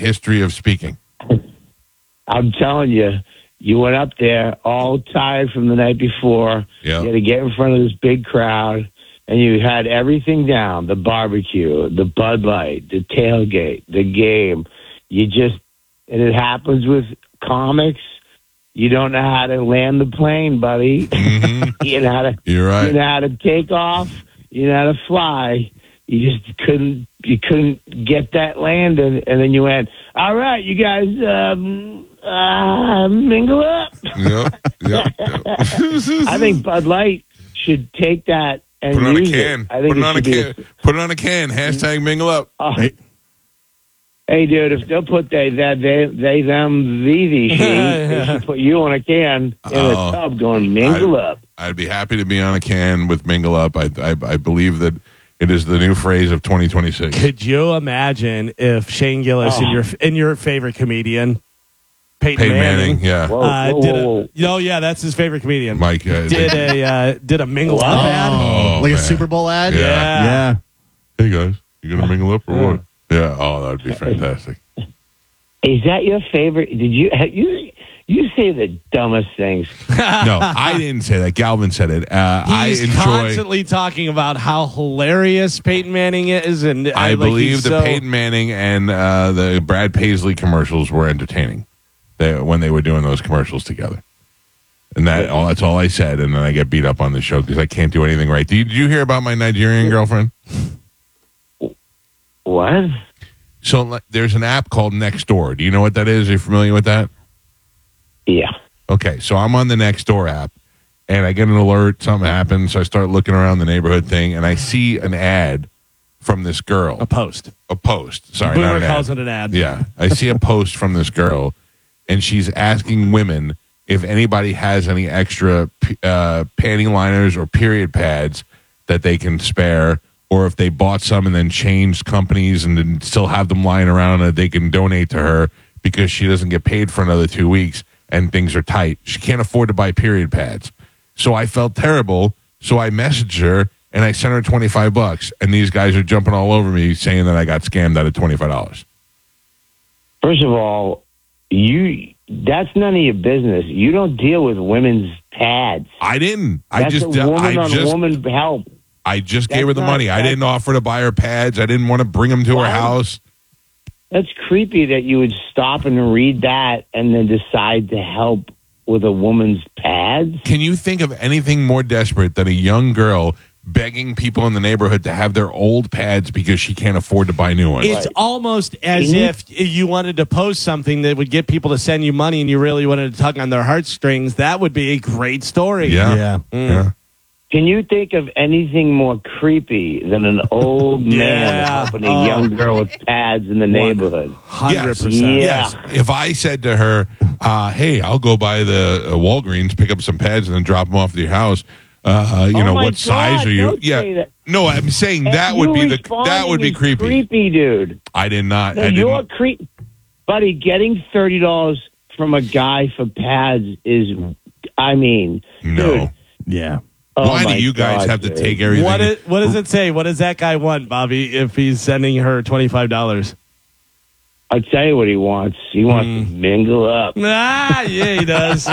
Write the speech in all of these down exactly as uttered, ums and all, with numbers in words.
history of speaking. I'm telling you, you went up there all tired from the night before. Yeah. You had to get in front of this big crowd, and you had everything down: the barbecue, the Bud Light, the tailgate, the game. You just, and it happens with comics. You don't know how to land the plane, buddy. Mm-hmm. you know how to. You're right. You know how to take off. You know how to fly. You just couldn't. You couldn't get that landed, and then you went, all right, you guys, um, uh, mingle up. Yep, yep, yep. I think Bud Light should take that and Put it on a use can. it. I think Put it on a should can. be- Put it on a can. Hashtag mingle up. Oh. Hey. hey, dude, if they'll put they, that, they, they, them, thee, thee, she, they should put you on a can in Oh. a tub going mingle I'd, up. I'd be happy to be on a can with mingle up. I, I, I believe that it is the new phrase of twenty twenty-six. Could you imagine if Shane Gillis Oh. and your and your favorite comedian, Peyton, Peyton Manning, Manning, yeah. Whoa, uh, whoa, did whoa, whoa. a, oh yeah, that's his favorite comedian. Mike uh, did a uh, did a mingle Wow. up ad. Oh, like man. a Super Bowl ad? Yeah. Yeah. Yeah. Hey guys, you gonna mingle up or what? Yeah. Oh, that would be fantastic. Is that your favorite? Did you, you, you say the dumbest things. No, I didn't say that. Galvin said it. Uh, I He's enjoy. constantly talking about how hilarious Peyton Manning is, and I like, believe he's the so, Peyton Manning and uh, the Brad Paisley commercials were entertaining. They, when they were doing those commercials together, and that all that's all I said. And then I get beat up on the show because I can't do anything right. Did you hear about my Nigerian girlfriend? What? So like, there's an app called Nextdoor. Do you know what that is? Are you familiar with that? Yeah. Okay, so I'm on the Nextdoor app, and I get an alert, something happens, so I start looking around the neighborhood thing, and I see an ad from this girl. a post. A post, sorry, not Boomer an calls ad. it an ad. Yeah, I see a post from this girl, and she's asking women if anybody has any extra uh, panty liners or period pads that they can spare, or if they bought some and then changed companies and then still have them lying around that they can donate to her because she doesn't get paid for another two weeks and things are tight. She can't afford to buy period pads. So I felt terrible. So I messaged her and I sent her twenty-five bucks. And these guys are jumping all over me saying that I got scammed out of twenty-five dollars. First of all, you that's none of your business. You don't deal with women's pads. I didn't. I That's just, a woman I on just, woman help. I just That's gave her the not- money. I that's- didn't offer to buy her pads. I didn't want to bring them to Why? her house. That's creepy that you would stop and read that and then decide to help with a woman's pads. Can you think of anything more desperate than a young girl begging people in the neighborhood to have their old pads because she can't afford to buy new ones? It's almost as Mhm. if you wanted to post something that would get people to send you money and you really wanted to tug on their heartstrings. That would be a great story. Yeah. Yeah. Yeah. Can you think of anything more creepy than an old man Yeah. helping a Oh. young girl with pads in the neighborhood? one hundred percent. Yeah. Yes. If I said to her, uh, hey, I'll go by the uh, Walgreens, pick up some pads, and then drop them off at your house, uh, you Oh know, my what size God, are you? don't yeah. say that. No, I'm saying that And would you be the responding that would be is creepy. Creepy, dude. I did not. No, I you're didn't. creep, buddy. Getting thirty dollars from a guy for pads is, I mean, No. dude, Yeah. oh Why my do you guys God, have to dude. take everything? What, it, what does it say? What does that guy want, Bobby, if he's sending her twenty-five dollars? I'll tell you what he wants. He wants Hmm. to mingle up. Ah, yeah, he does.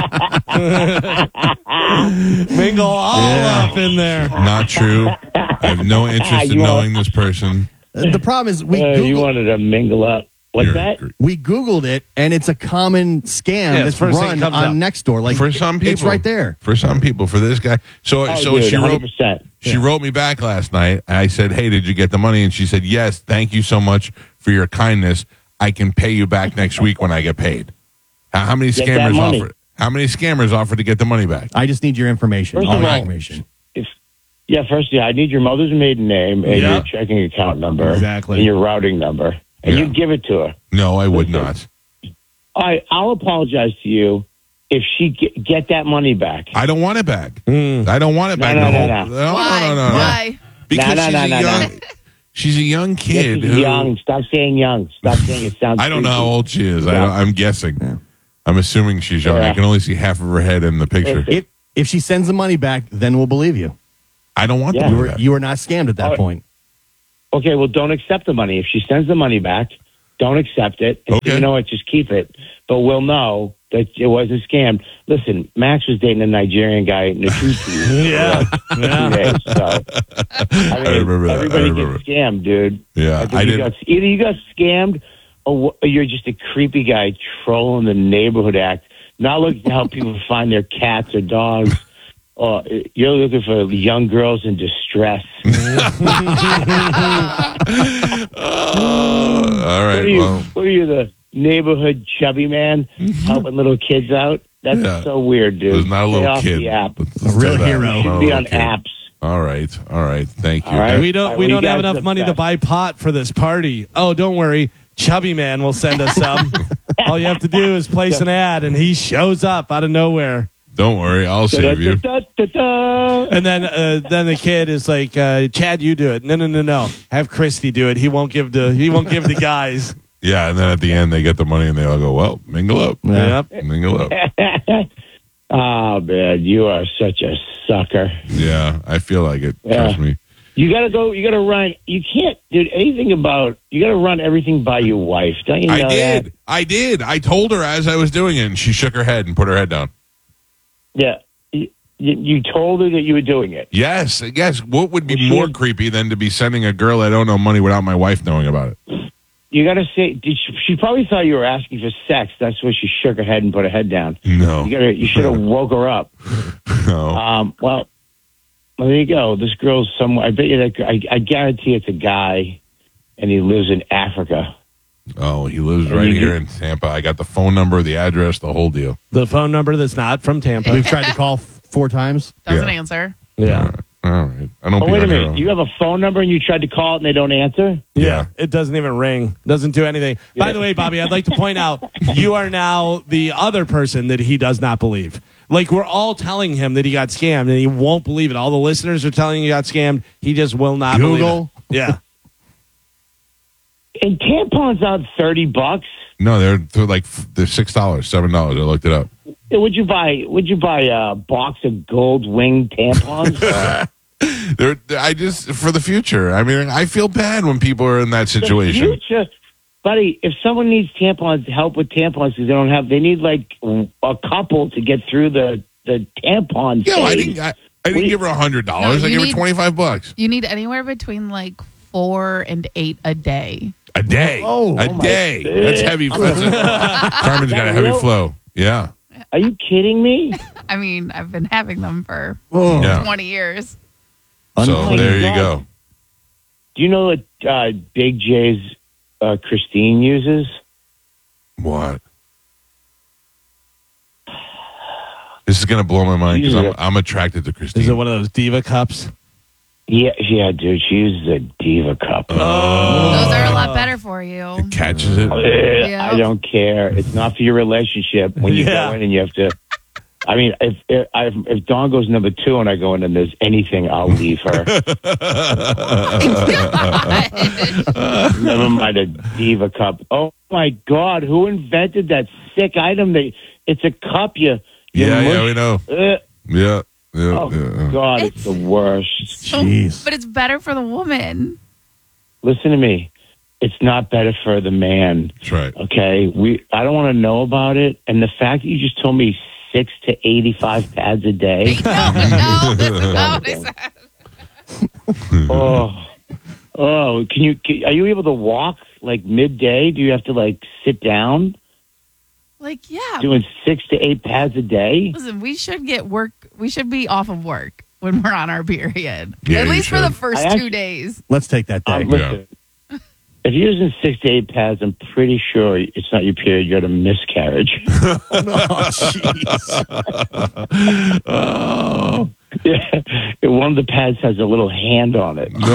Mingle all up in there. Not true. I have no interest in You knowing this person. The problem is we Uh, you Googled, wanted to mingle up. What's You're that? gr- we Googled it, and it's a common scam Yeah, that's first thing run comes on up. Nextdoor. Like For some people, it's right there. For some people, for this guy. So, Oh, so dude, she one hundred wrote. percent. She wrote me back last night. I said, "Hey, did you get the money?" And she said, "Yes. Thank you so much for your kindness. I can pay you back next week when I get paid." How, how many Get that scammers money. offered? How many scammers offered to get the money back? I just need your information. First all of your all- information. If, yeah, first, yeah, I need your mother's maiden name and Yeah. your checking account number. Exactly. And your routing number. And Yeah. you give it to her. No, I would Listen. not. All right, I'll apologize to you if she get, get that money back. I don't want it back. Mm. I don't want it No, back. no, The no, whole- no. no, Why? no, no, no. Why? Because No, no, she's no, a no, young, no. she's a young kid. She's who, young. Stop saying young. Stop saying it sounds I don't know how creepy. old she is. I Yeah. don't, I'm guessing. I'm assuming she's young. I Yeah. can only see half of her head in the picture. If if she sends the money back, then we'll believe you. I don't want Yeah. to You do were that. you were not scammed at that Oh, point. Okay, well, don't accept the money. If she sends the money back, don't accept it. And Okay. you know what? Just keep it. But we'll know that it was a scam. Listen, Max was dating a Nigerian guy in the Tutu. Yeah. Two Yeah. days, so, I mean, remember that. I everybody remember. gets scammed, dude. Yeah, think I you didn't- got- either you got scammed or wh- you're just a creepy guy trolling the neighborhood act, not looking to help people find their cats or dogs. Or you're looking for young girls in distress. Oh, all What right. are you? Well, What are you, the neighborhood chubby man helping little kids out? That's Yeah. so weird, dude. it was not a Stay little off kid. The app. Let's A real say that. hero. Not a Be little on kid. apps. All right. All right. Thank you. All right. We don't. All We right, don't you have guys enough are money to best. buy pot for this party. Oh, don't worry. Chubby Man will send us some. All you have to do is place an ad, and he shows up out of nowhere. Don't worry. I'll save you. Da-da-da-da-da. And then, uh, then the kid is like, uh, "Chad, you do it." No, no, no, no. Have Christy do it. He won't give the. He won't give the guys. Yeah. And then at the end, they get the money and they all go, well, mingle up. Yep. Mingle up. Oh, man, you are such a sucker. Yeah. I feel like it. Yeah. Trust me. You got to go. You got to run. You can't do anything about. You got to run everything by your wife. Don't you know I did. that? I did. I told her as I was doing it, and she shook her head and put her head down. Yeah. You, you you told her that you were doing it. Yes. Yes. What would be Well, she- more creepy than to be sending a girl I don't know money without my wife knowing about it? You got to say. Did she, she probably thought you were asking for sex. That's why she shook her head and put her head down. No. You got to. You should have woke her up. No. Um. Well. Well, there you go. This girl's somewhere. I bet you that. I, I guarantee it's a guy, and he lives in Africa. Oh, he lives right you- here in Tampa. I got the phone number, the address, the whole deal. The phone number that's not from Tampa. We've tried to call f- four times. Doesn't Yeah. answer. Yeah. All right. I don't Oh be wait a on minute. here. You have a phone number and you tried to call it and they don't answer. Yeah, it doesn't even ring. Doesn't do anything. By Yeah. the way, Bobby, I'd like to point out you are now the other person that he does not believe. Like, we're all telling him that he got scammed, and he won't believe it. All the listeners are telling you he got scammed. He just will not Google. believe it. Yeah. And tampons out thirty bucks. No, they're, they're like they're six dollars, seven dollars. I looked it up. Would you buy? Would you buy a box of gold wing tampons? Uh, They're, they're- I just for the future. I mean, I feel bad when people are in that the situation. future, buddy. If someone needs tampons, help with tampons because they don't have. They need like a couple to get through the the tampon. Yeah, well, I stage. didn't. I, I didn't give her a hundred dollars. No, I you gave her need- twenty five bucks You need anywhere between like four and eight a day. a day. Oh, a oh my day. God. That's heavy. That's a, Carmen's got a heavy real? flow. Yeah. Are you kidding me? I mean, I've been having them for Oh. Yeah. twenty years. So Oh my there you God. go. Do you know what uh, Big J's uh, Christine uses? What? This is gonna blow my mind because I'm, Yeah. I'm attracted to Christine. Is it one of those diva cups? Yeah, yeah, dude. She uses a Diva cup. Those are a lot better for you. It catches it. Eh, Yeah. I don't care. It's not for your relationship when you Yeah. go in and you have to. I mean, if if, if if Dawn goes number two and I go in and there's anything, I'll leave her. Never mind a Diva cup. Oh my God, who invented that sick item? That it's a cup. You, you Yeah, yeah, mush- we know. Eh, Yeah, yeah, oh yeah. God, it's the worst. So- Jeez. but it's better for the woman. Listen to me. It's not better for the man. That's right. Okay, we. I don't want to know about it. And the fact that you just told me six to eighty-five pads a day. No, no, this is not what I said. oh, oh. Can you? Can, are you able to walk like midday? Do you have to like sit down Like, yeah. doing six to eight pads a day? Listen, we should get work. We should be off of work when we're on our period. Yeah, At you least for the should. first I two actually- days. Let's take that day. Um, listen, if you're using six to eight pads, I'm pretty sure it's not your period. You got a miscarriage. Oh, jeez. Oh, Yeah, one of the pads has a little hand on it. no.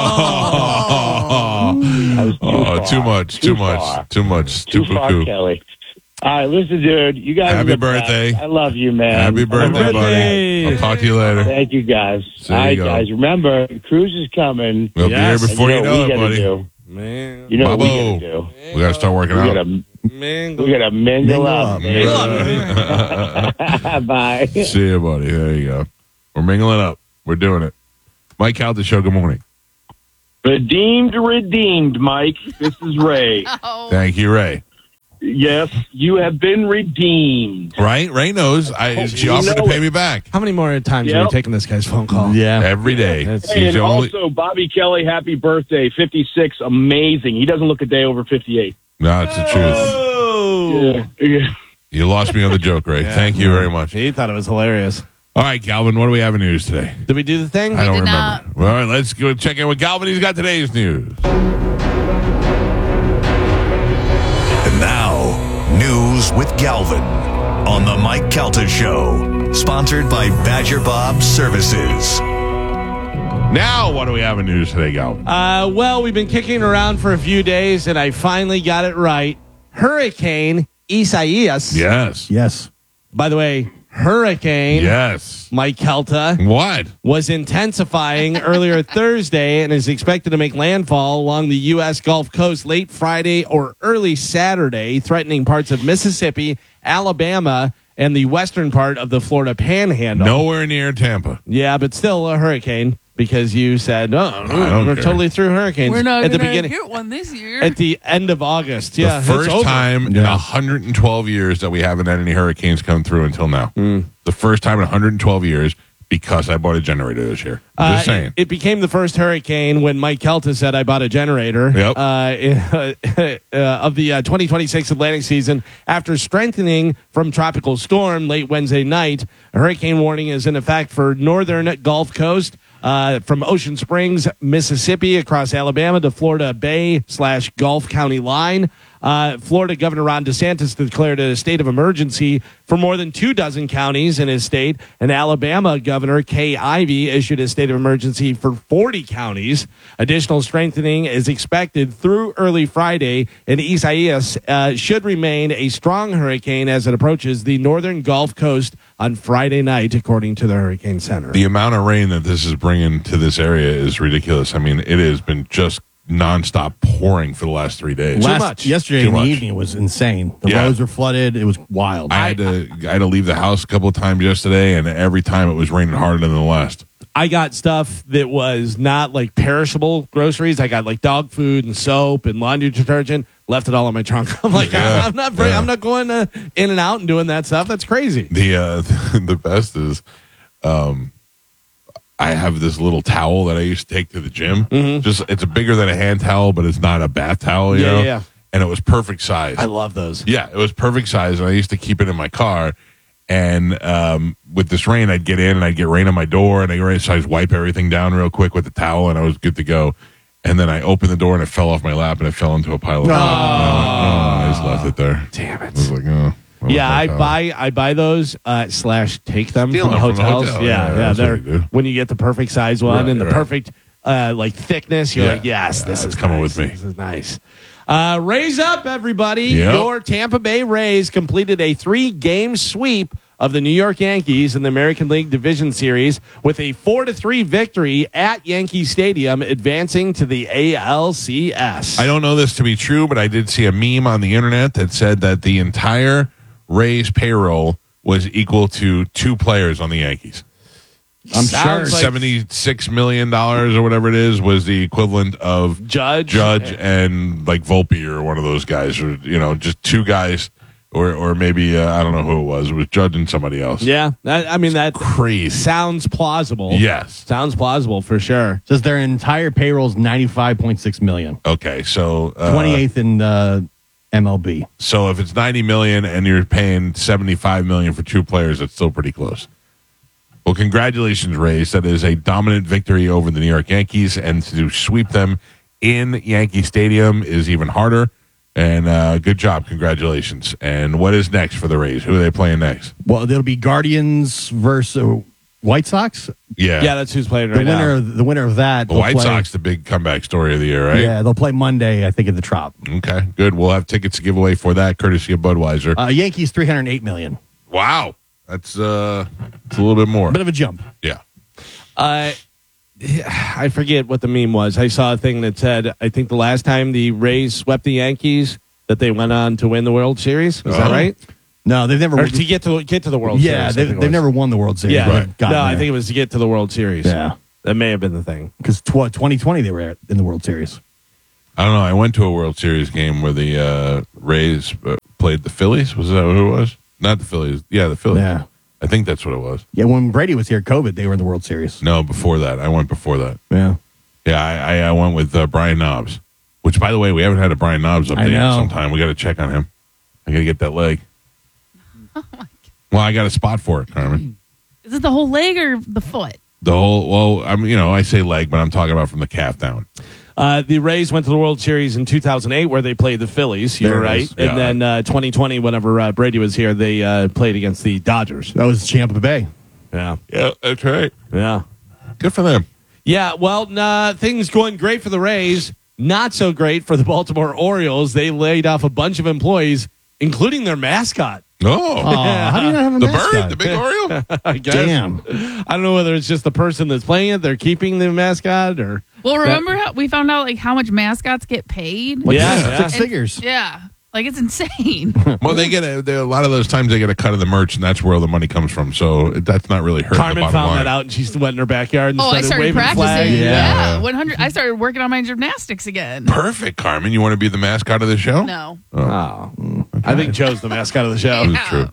I was too, Oh, far. too much, too, much, far. too much. Too Too far, poo. Kelly. All right, listen, dude. You guys. Happy are the best. birthday. I love you, man. Happy birthday, Happy buddy. I'll talk to you later. Thank you, guys. See All you right, go. guys. Remember, the cruise is coming. We'll Yes. be here before And you what know we it, gotta buddy. do. Man. You know what we Bubbo. gotta do. We gotta start working We out. gotta, Man. we gotta mingle, Mingle up. up. baby. Bye. See you, buddy. There you go. We're mingling up. We're doing it. Mike Calta Show, good morning. Redeemed, redeemed, Mike. This is Ray. Oh, Thank you, Ray. Yes, you have been redeemed. Right? Ray knows. I, she you offered to know pay it. me back How many more times are Yep. you taking this guy's phone call? Yeah. every day. That's- Hey, He's and the only- also, Bobby Kelly, happy birthday. fifty-six, amazing. He doesn't look a day over fifty-eight. No, it's the truth. Oh. Yeah. yeah. You lost me on the joke, Ray. Thank you very much. He thought it was hilarious. All right, Galvin, what do we have in news today? Did we do the thing? I don't did remember. not. All right, let's go check in with Galvin. He's got today's news. And now, news with Galvin on the Mike Calta Show, sponsored by Badger Bob Services. Now, what do we have in news today, Galvin? Uh, well, we've been kicking around for a few days, and I finally got it right. Hurricane Isaias. Yes. Yes. By the way, Hurricane Yes. Mike Kelta What? was intensifying earlier Thursday and is expected to make landfall along the U S Gulf Coast late Friday or early Saturday, threatening parts of Mississippi, Alabama, and the western part of the Florida Panhandle. Nowhere near Tampa. Yeah, but still a hurricane because you said, no, don't we're care. totally through hurricanes we're not at the gonna beginning. get one this year. At the end of August. Yeah, the it's first over. time in Yeah. one hundred twelve years that we haven't had any hurricanes come through until now. Hmm. The first time in one hundred twelve years because I bought a generator this year. I'm Uh, just saying. It, it became the first hurricane when Mike Kelta said, I bought a generator Yep. uh, uh, of the uh, twenty twenty-six Atlantic season. After strengthening from tropical storm late Wednesday night, a hurricane warning is in effect for northern Gulf Coast. Uh, from Ocean Springs, Mississippi, across Alabama to Florida Bay slash Gulf County line. Uh, Florida Governor Ron DeSantis declared a state of emergency for more than two dozen counties in his state, and Alabama Governor Kay Ivey issued a state of emergency for forty counties. Additional strengthening is expected through early Friday, and Isaias uh, should remain a strong hurricane as it approaches the northern Gulf Coast on Friday night, according to the Hurricane Center. The amount of rain that this is bringing to this area is ridiculous. I mean, it has been just nonstop pouring for the last three days. Last, much. Yesterday Too in the much. evening was insane. The Yeah. roads were flooded. It was wild. I had to I had to leave the house a couple of times yesterday, and every time it was raining harder than the last. I got stuff that was not like perishable groceries. I got like dog food and soap and laundry detergent. Left it all in my trunk. I'm like, Yeah. I'm not, bring, Yeah. I'm not going uh, in and out and doing that stuff. That's crazy. The uh, the best is, um, I have this little towel that I used to take to the gym. Just it's bigger than a hand towel, but it's not a bath towel. You Yeah, know? yeah, yeah. And it was perfect size. I love those. Yeah, it was perfect size, and I used to keep it in my car. And um, with this rain, I'd get in and I'd get rain on my door, and I ready, so I just wipe everything down real quick with the towel, and I was good to go. And then I opened the door and it fell off my lap, and it fell into a pile of. Oh, I just left it there. Damn I it. was like, oh. what Yeah, was I that towel? buy I buy those uh, slash take them Steal from them from the hotels. hotel. Yeah, Yeah, yeah, that's what they're you do. when you get the perfect size one Right, and the right. perfect uh, like thickness. You're Yeah. like, yes, Yeah, this it's is coming nice. with me. This is nice. Uh, raise up, everybody! Yep. Your Tampa Bay Rays completed a three-game sweep of the New York Yankees in the American League Division Series with a four to three victory at Yankee Stadium, advancing to the A L C S. I don't know this to be true, but I did see a meme on the internet that said that the entire Rays payroll was equal to two players on the Yankees. I'm Sounds sure. like- seventy-six million dollars or whatever it is was the equivalent of Judge, Judge and like Volpe or one of those guys, or you know, just two guys, or or maybe uh, I don't know who it was. It was Judge and somebody else. Yeah, that, I mean that Crazy. sounds plausible. Yes. Sounds plausible for sure. Says their entire payroll is ninety-five point six million. Okay, so uh, twenty-eighth in uh, M L B. So if it's ninety million and you're paying seventy-five million for two players, that's still pretty close. Well, congratulations, Rays. That is a dominant victory over the New York Yankees, and to sweep them in Yankee Stadium is even harder. And uh, good job, congratulations. And what is next for the Rays? Who are they playing next? Well, there'll be Guardians versus uh, White Sox. Yeah, Yeah, that's who's playing The right winner, now. of, the winner of that. the they'll White play- Sox, the big comeback story of the year, right? Yeah, they'll play Monday, I think, at the Trop. Okay, good. We'll have tickets to give away for that, courtesy of Budweiser. Uh, Yankees three hundred eight million. Wow, that's uh, it's a little bit more. Bit of a jump. Yeah. Uh, I forget what the meme was. I saw a thing that said, I think the last time the Rays swept the Yankees, that they went on to win the World Series. Is that Oh. right? No, they've never. Or to get to get to the World yeah, Series. I they've, think it they've was. never won the World Series. Yeah, but Right. they've gotten no, I there. think it was to get to the World Series. Yeah. That may have been the thing. Because tw- twenty twenty they were in the World Series. I don't know. I went to a World Series game where the uh, Rays uh, played the Phillies. Was that who it was? Not the Phillies. Yeah, the Phillies. Yeah. I think that's what it was. Yeah, when Brady was here, COVID, they were in the World Series. No, before that. I went before that. Yeah. Yeah, I, I, I went with uh, Brian Knobs, which, by the way, we haven't had a Brian Knobs update in know. some time. We got to check on him. I got to get that leg. Oh my God. Well, I got a spot for it, Carmen. Is it the whole leg or the foot? The whole, well, I'm, you know, I say leg, but I'm talking about from the calf down. Uh, the Rays went to the World Series in two thousand eight where they played the Phillies. You're There it right. is. And Yeah. then uh, twenty twenty, whenever uh, Brady was here, they uh, played against the Dodgers. That was Tampa Bay. Yeah. Yeah, that's right. Yeah. Good for them. Yeah, well, nah, things going great for the Rays. Not so great for the Baltimore Orioles. They laid off a bunch of employees, including their mascot. Oh, Oh, how do you not have a the mascot? bird, the big Oriole. I guess. Damn. I don't know whether it's just the person that's playing it, they're keeping the mascot, or Well, remember how we found out like how much mascots get paid? Like Yeah, six, yeah. six figures. Yeah, like it's insane. Well, they get a, they, a lot of those times they get a cut of the merch, and that's where all the money comes from. So that's not really hurting the Carmen bottom found line. that out and she went in her backyard and Oh, I started, started waving the practicing. flag. Yeah, Yeah. one hundred. I started working on my gymnastics again. Perfect, Carmen. You want to be the mascot of the show? No, Oh, I think Joe's the mascot of the show. That is true.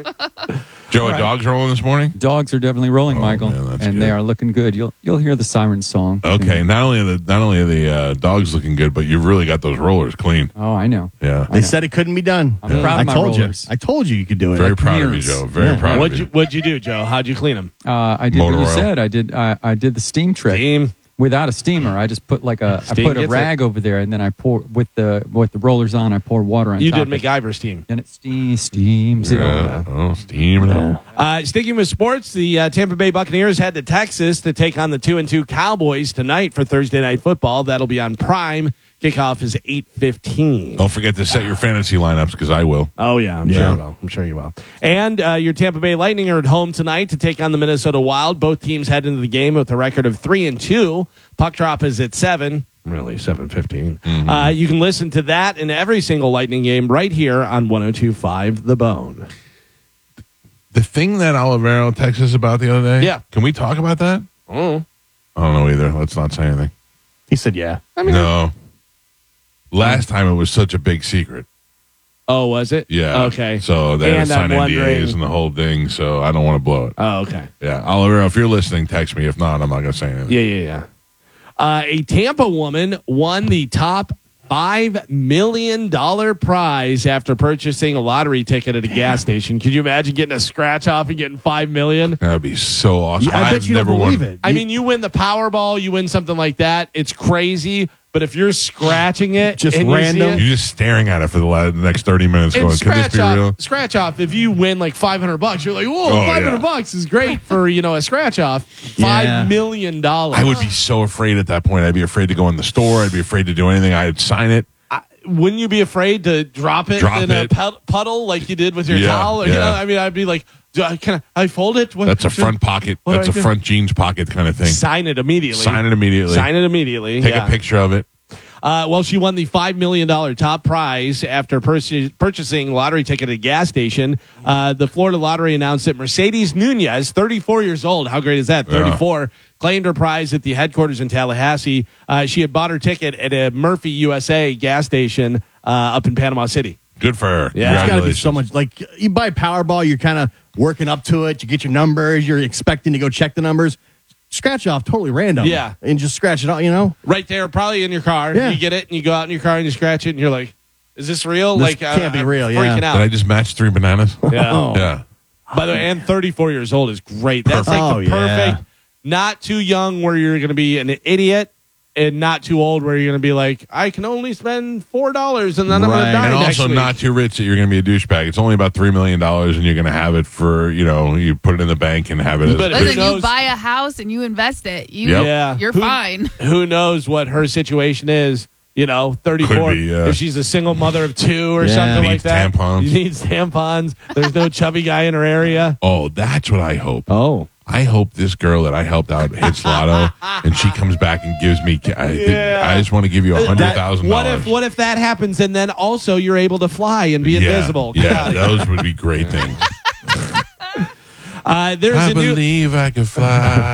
Joe, are dogs rolling this morning? Dogs are definitely rolling, Oh, Michael, man, that's and good. they are looking good. You'll you'll hear the siren song. Okay, not only are the not only are the uh, dogs looking good, but you've really got those rollers clean. Oh, I know. Yeah, They said it couldn't be done. I'm proud I of my told rollers. you. I told you you could do it. very proud of you, clearance. Joe. Very Yeah. proud What'd of you, you. what'd you do, Joe? How'd you clean them? Uh, I did Motor what you oil. said. I did. I, I did the steam trick Steam. without a steamer. I just put like a I Steam put a gets rag over there, and then I pour with the with the rollers on. I pour water on You top. did of it. MacGyver's team. Then it steam steams. it Yeah. Oh, steam it up. Uh, sticking with sports, the uh, Tampa Bay Buccaneers head to Texas to take on the two and two Cowboys tonight for Thursday Night Football. That'll be on Prime. Kickoff is eight fifteen. Don't forget to set your fantasy lineups because I will. Oh, yeah, I'm Yeah. sure you will. I'm sure you will. And uh, your Tampa Bay Lightning are at home tonight to take on the Minnesota Wild. Both teams head into the game with a record of three and two. Puck drop is at seven. Really, seven fifteen. Mm-hmm. Uh, you can listen to that in every single Lightning game right here on one oh two point five The Bone. The thing that Olivero texted us about the other day. Yeah. Can we talk about that? Oh. I don't know either. Let's not say anything. He said, yeah. No. Last time it was such a big secret. Oh, was it? Yeah. Okay. So they had And to I'm sign N D wondering- As and the whole thing. So I don't want to blow it. Oh, okay. Yeah. Oliver, if you're listening, text me. If not, I'm not going to say anything. Yeah, yeah, yeah. Uh, a Tampa woman won the top five million dollars prize after purchasing a lottery ticket at a gas station. Could you imagine getting a scratch off and getting five million dollars? That would be so awesome. I bet I've you don't never believe won. it. I mean, you win the Powerball, you win something like that. It's crazy. But if you're scratching it, Just and you see random? it- You're just staring at it for the, la- the next thirty minutes and going, could this scratch be off, real? scratch off. If you win like five hundred bucks, you're like, whoa, Oh, five hundred yeah. bucks is great for, you know, a scratch off. Yeah. Five million dollars. I would be so afraid at that point. I'd be afraid to go in the store. I'd be afraid to do anything. I'd sign it. Wouldn't you be afraid to drop it Drop in it. a pud- puddle like you did with your Yeah, towel? Or, you yeah. know, I mean, I'd be like, do I, can I, I fold it? What, That's a front pocket. What do That's I a do? front jeans pocket kind of thing. Sign it immediately. Sign it immediately. Sign it immediately. Take yeah. a picture of it. Uh, well, she won the five million dollars top prize after purs- purchasing a lottery ticket at a gas station. Uh, the Florida Lottery announced that Mercedes Nunez, thirty-four years old, how great is that? Yeah. thirty-four, claimed her prize at the headquarters in Tallahassee. Uh, she had bought her ticket at a Murphy U S A gas station uh, up in Panama City. Good for her. Yeah. It's got to be Congratulations. so much. Like, you buy Powerball, you're kind of working up to it. You get your numbers. You're expecting to go check the numbers. Scratch off totally random. Yeah. And just scratch it out, you know? Right there, probably in your car. Yeah. You get it, and you go out in your car and you scratch it, and you're like, "Is this real?" This like, can't be I'm real, yeah. Freaking Did I out. just match three bananas? Yeah. Oh. Yeah. By the way, and thirty-four years old is great. That's like Oh, the yeah. perfect, not too young where you're going to be an idiot, and not too old where you're going to be like, I can only spend four dollars and then I'm going Right. to die And next also week. not too rich that you're going to be a douchebag. It's only about three million dollars, and you're going to have it for, you know, you put it in the bank and have it. As But who Listen, you knows? buy a house and you invest it. You, Yep. Yeah. you're Who- fine. Who knows what her situation is? You know, thirty-four. Could be, yeah. If she's a single mother of two or Yeah. something like Needs that. tampons. She needs tampons. There's no chubby guy in her area. Oh, that's what I hope. Oh. I hope this girl that I helped out hits lotto, and she comes back and gives me. I, Yeah. I just want to give you a hundred thousand What dollars. if what if that happens and then also you're able to fly and be Yeah, invisible? Get yeah, out of here. those would be great things. Uh, there's I a new believe I could fly.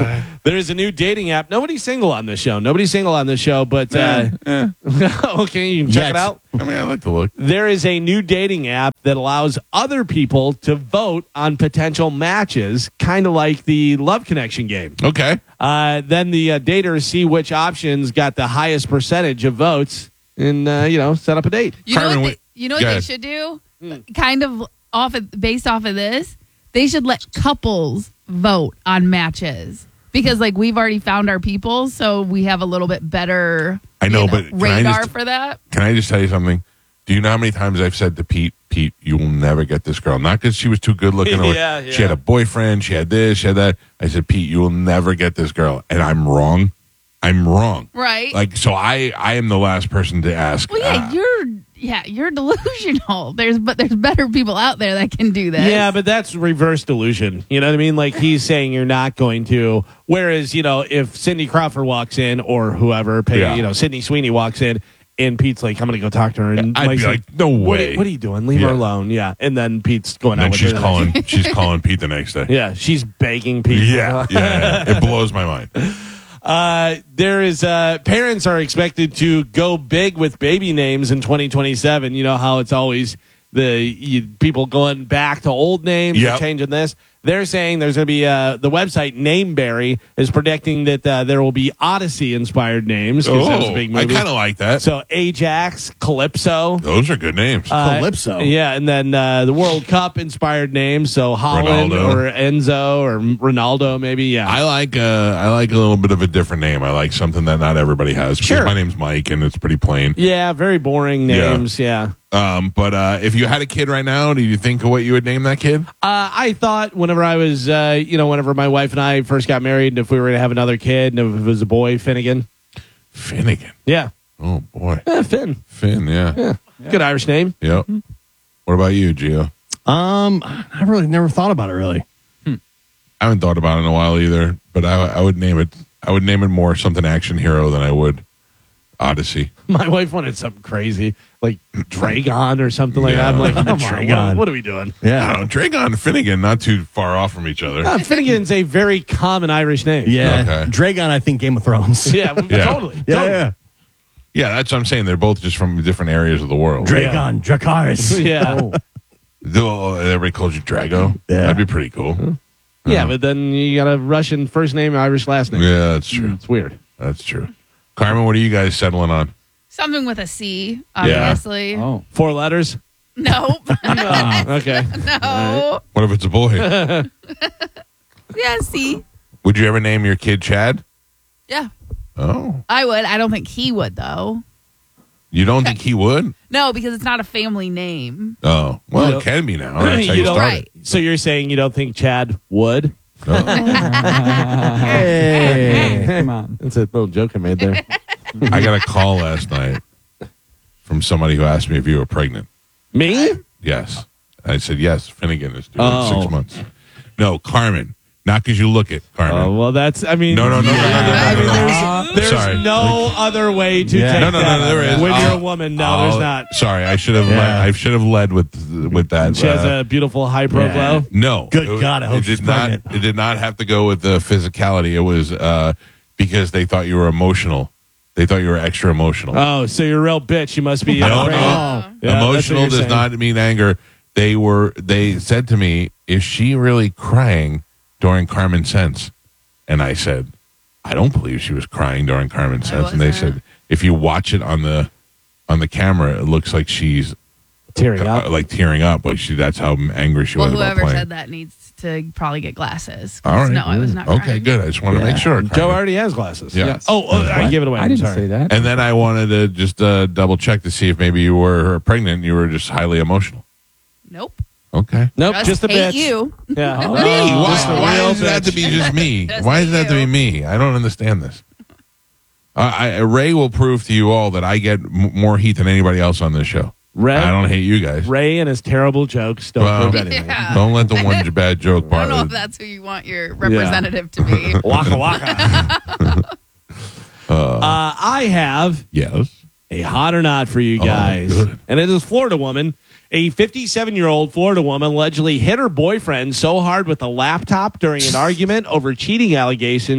There is a new dating app. Nobody's single on this show. Nobody's single on this show, but uh, Eh, okay, you can check Yes. it out. I mean, I like to look. There is a new dating app that allows other people to vote on potential matches, kind of like the Love Connection game. Okay. Uh, then the uh, daters see which options got the highest percentage of votes and, uh, you know, set up a date. You know Carmen, what? wait- They, you know what go they ahead. should do? Kind of off of, based off of this, they should let couples vote on matches because, like, we've already found our people, so we have a little bit better. I know, you but can I radar just- for that. Can I just tell you something? Do you know how many times I've said to Pete, Pete, you will never get this girl. Not because she was too good looking. Or Yeah, She had yeah. a boyfriend. She had this. She had that. I said, Pete, you will never get this girl. And I'm wrong. I'm wrong. Right. Like, so I, I am the last person to ask. Well, yeah, uh, you're yeah, you're delusional. There's but there's better people out there that can do this. Yeah, but that's reverse delusion. You know what I mean? Like he's saying you're not going to. Whereas, you know, if Cindy Crawford walks in or whoever, pay, Yeah. you know, Sydney Sweeney walks in and Pete's like, I'm going to go talk to her. And I'd Mike's be like, no what, way. What are you doing? Leave her Yeah. alone. Yeah. And then Pete's going and out then with she's her. calling. She's calling Pete the next day. Yeah, she's begging Pete. Yeah, yeah, yeah. It blows my mind. Uh, there is uh, parents are expected to go big with baby names in twenty twenty-seven. You know how it's always the you, people going back to old names Yep. and changing this. They're saying there's going to be uh, the website Nameberry is predicting that uh, there will be Odyssey inspired names because that was a big Oh, I movie. kind of like that. So Ajax, Calypso. Those are good names. Uh, Calypso. Yeah, and then uh, the World Cup inspired names. So Holland Ronaldo. or Enzo or Ronaldo, maybe. Yeah. I like uh, I like a little bit of a different name. I like something that not everybody has. Because Sure. My name's Mike, and it's pretty plain. yeah, very boring Yeah. names. Yeah. Um, but uh, if you had a kid right now, do you think of what you would name that kid? Uh, I thought whenever I was, uh, you know, whenever my wife and I first got married, and if we were going to have another kid, and if it was a boy, Finnegan. Finnegan. Yeah. Oh boy, Eh, Finn. Finn. Yeah. Yeah. Good Irish name. Yep. What about you, Gio? Um, I really never thought about it really. I haven't thought about it in a while either. But I, I would name it. I would name it more something action hero than I would Odyssey. My wife wanted something crazy, like Dragon or something like Yeah. that. I'm like, come on, Dragon. what, what are we doing? I don't know. Dragon and Finnegan, not too far off from each other. Uh, Finnegan's a very common Irish name. Yeah, Okay. Dragon. I think Game of Thrones. Yeah, Yeah. totally. yeah, totally. yeah. Yeah, that's what I'm saying. They're both just from different areas of the world. Dragon, Dracarys. Yeah. Oh, everybody calls you Drago. Yeah. That'd be pretty cool. Yeah, but then you got a Russian first name, Irish last name. Yeah, that's true. It's weird. That's true. Carmen, what are you guys settling on? Something with a C, obviously. Oh, Four letters? Nope. Oh, okay. no. What if it's a boy? Yeah, C. Would you ever name your kid Chad? Yeah, Oh. I would. I don't think he would though. You don't think he would? No, because it's not a family name. Oh. Well, You it can be now. That's how you, You don't- start Right. So you're saying you don't think Chad would? it. Oh. Hey. come on. That's a little joke I made there. I got a call last night from somebody who asked me if you were pregnant. Me? Yes. I said, yes, Finnegan is due in Oh. six months. No, Carmen. Not because you look it, Carmen. Oh, well, that's, I mean. No, no, no, no, no, no, I no, mean, no. there's, there's Sorry. no other way to Yeah. take No, no, no, that. no, there is. When you're I'll- a woman, no, I'll- there's not. Sorry, I should have. Yeah. Led, I should have led with with that. She has uh, a beautiful high pro Yeah. glow. No. Good It- God, I hope it did she's not. pregnant. It did not have to go with the physicality. It was uh, because they thought you were emotional. They thought you were extra emotional. Oh, so you're a real bitch. You must be. No, uh, no. pregnant. Yeah, that's what emotional you're does saying. not mean anger. They were. They said to me, "Is she really crying during Carmen Sense?" And I said, "I don't believe she was crying during Carmen Sense." And they wasn't. said, "If you watch it on the on the camera, it looks like she's Tearing uh, up. like tearing up. Like she. That's how angry she Well, was about whoever playing." said that needs to probably get glasses. 'cause All right. No, I was not. Okay, crying. good. I just want to make sure. Joe Carmen. already has glasses. Yeah. Oh, oh, I gave it away. I I'm didn't sorry. say that. And then I wanted to just uh, double check to see if maybe you were pregnant and you were just highly emotional. Nope. Okay. Nope, Just, just, a hate bitch. you. Yeah. Oh. Me? Why, Just a why real does it have to bitch. be just me? Just Why does it have to be you. me? I don't understand this. Uh, I, Ray will prove to you all that I get m- more heat than anybody else on this show. Ray, I don't hate you guys. Ray and his terrible jokes don't Well, prove anything. Yeah. Don't let the one bad joke I don't know bother. if that's who you want your representative to be. Waka waka. uh, I have Yes. a hot or not for you Oh, guys. good. And it is a Florida woman. A fifty-seven-year-old Florida woman allegedly hit her boyfriend so hard with a laptop during an argument over cheating allegations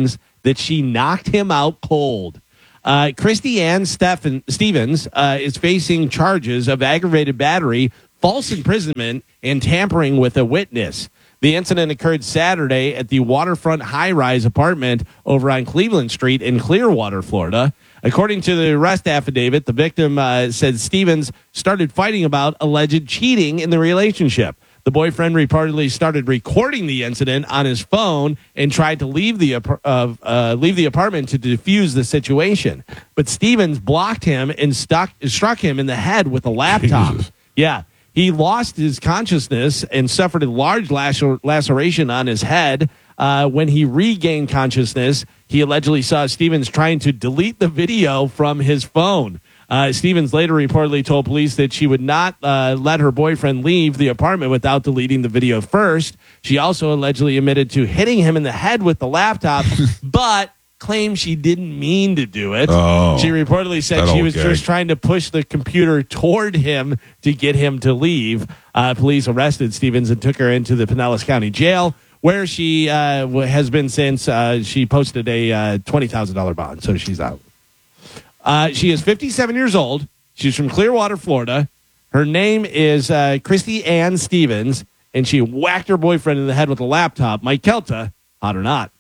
that she knocked him out cold. Uh, Christy Ann Stephen, Stevens uh, is facing charges of aggravated battery, false imprisonment, and tampering with a witness. The incident occurred Saturday at the waterfront high-rise apartment over on Cleveland Street in Clearwater, Florida. According to the arrest affidavit, the victim uh, said Stevens started fighting about alleged cheating in the relationship. The boyfriend reportedly started recording the incident on his phone and tried to leave the uh, uh, leave the apartment to defuse the situation. But Stevens blocked him and stuck, struck him in the head with a laptop. Jesus. Yeah. He lost his consciousness and suffered a large lacer- laceration on his head. Uh, when he regained consciousness, he allegedly saw Stevens trying to delete the video from his phone. Uh, Stevens later reportedly told police that she would not uh, let her boyfriend leave the apartment without deleting the video first. She also allegedly admitted to hitting him in the head with the laptop, but claimed she didn't mean to do it. Oh, she reportedly said that she old was gag. just trying to push the computer toward him to get him to leave. Uh, police arrested Stevens and took her into the Pinellas County Jail, where she uh, w- has been since. Uh, she posted a uh, twenty thousand dollars bond, so she's out. Uh, she is fifty-seven years old. She's from Clearwater, Florida. Her name is uh, Christy Ann Stevens, and she whacked her boyfriend in the head with a laptop. Mike Kelta, hot or not?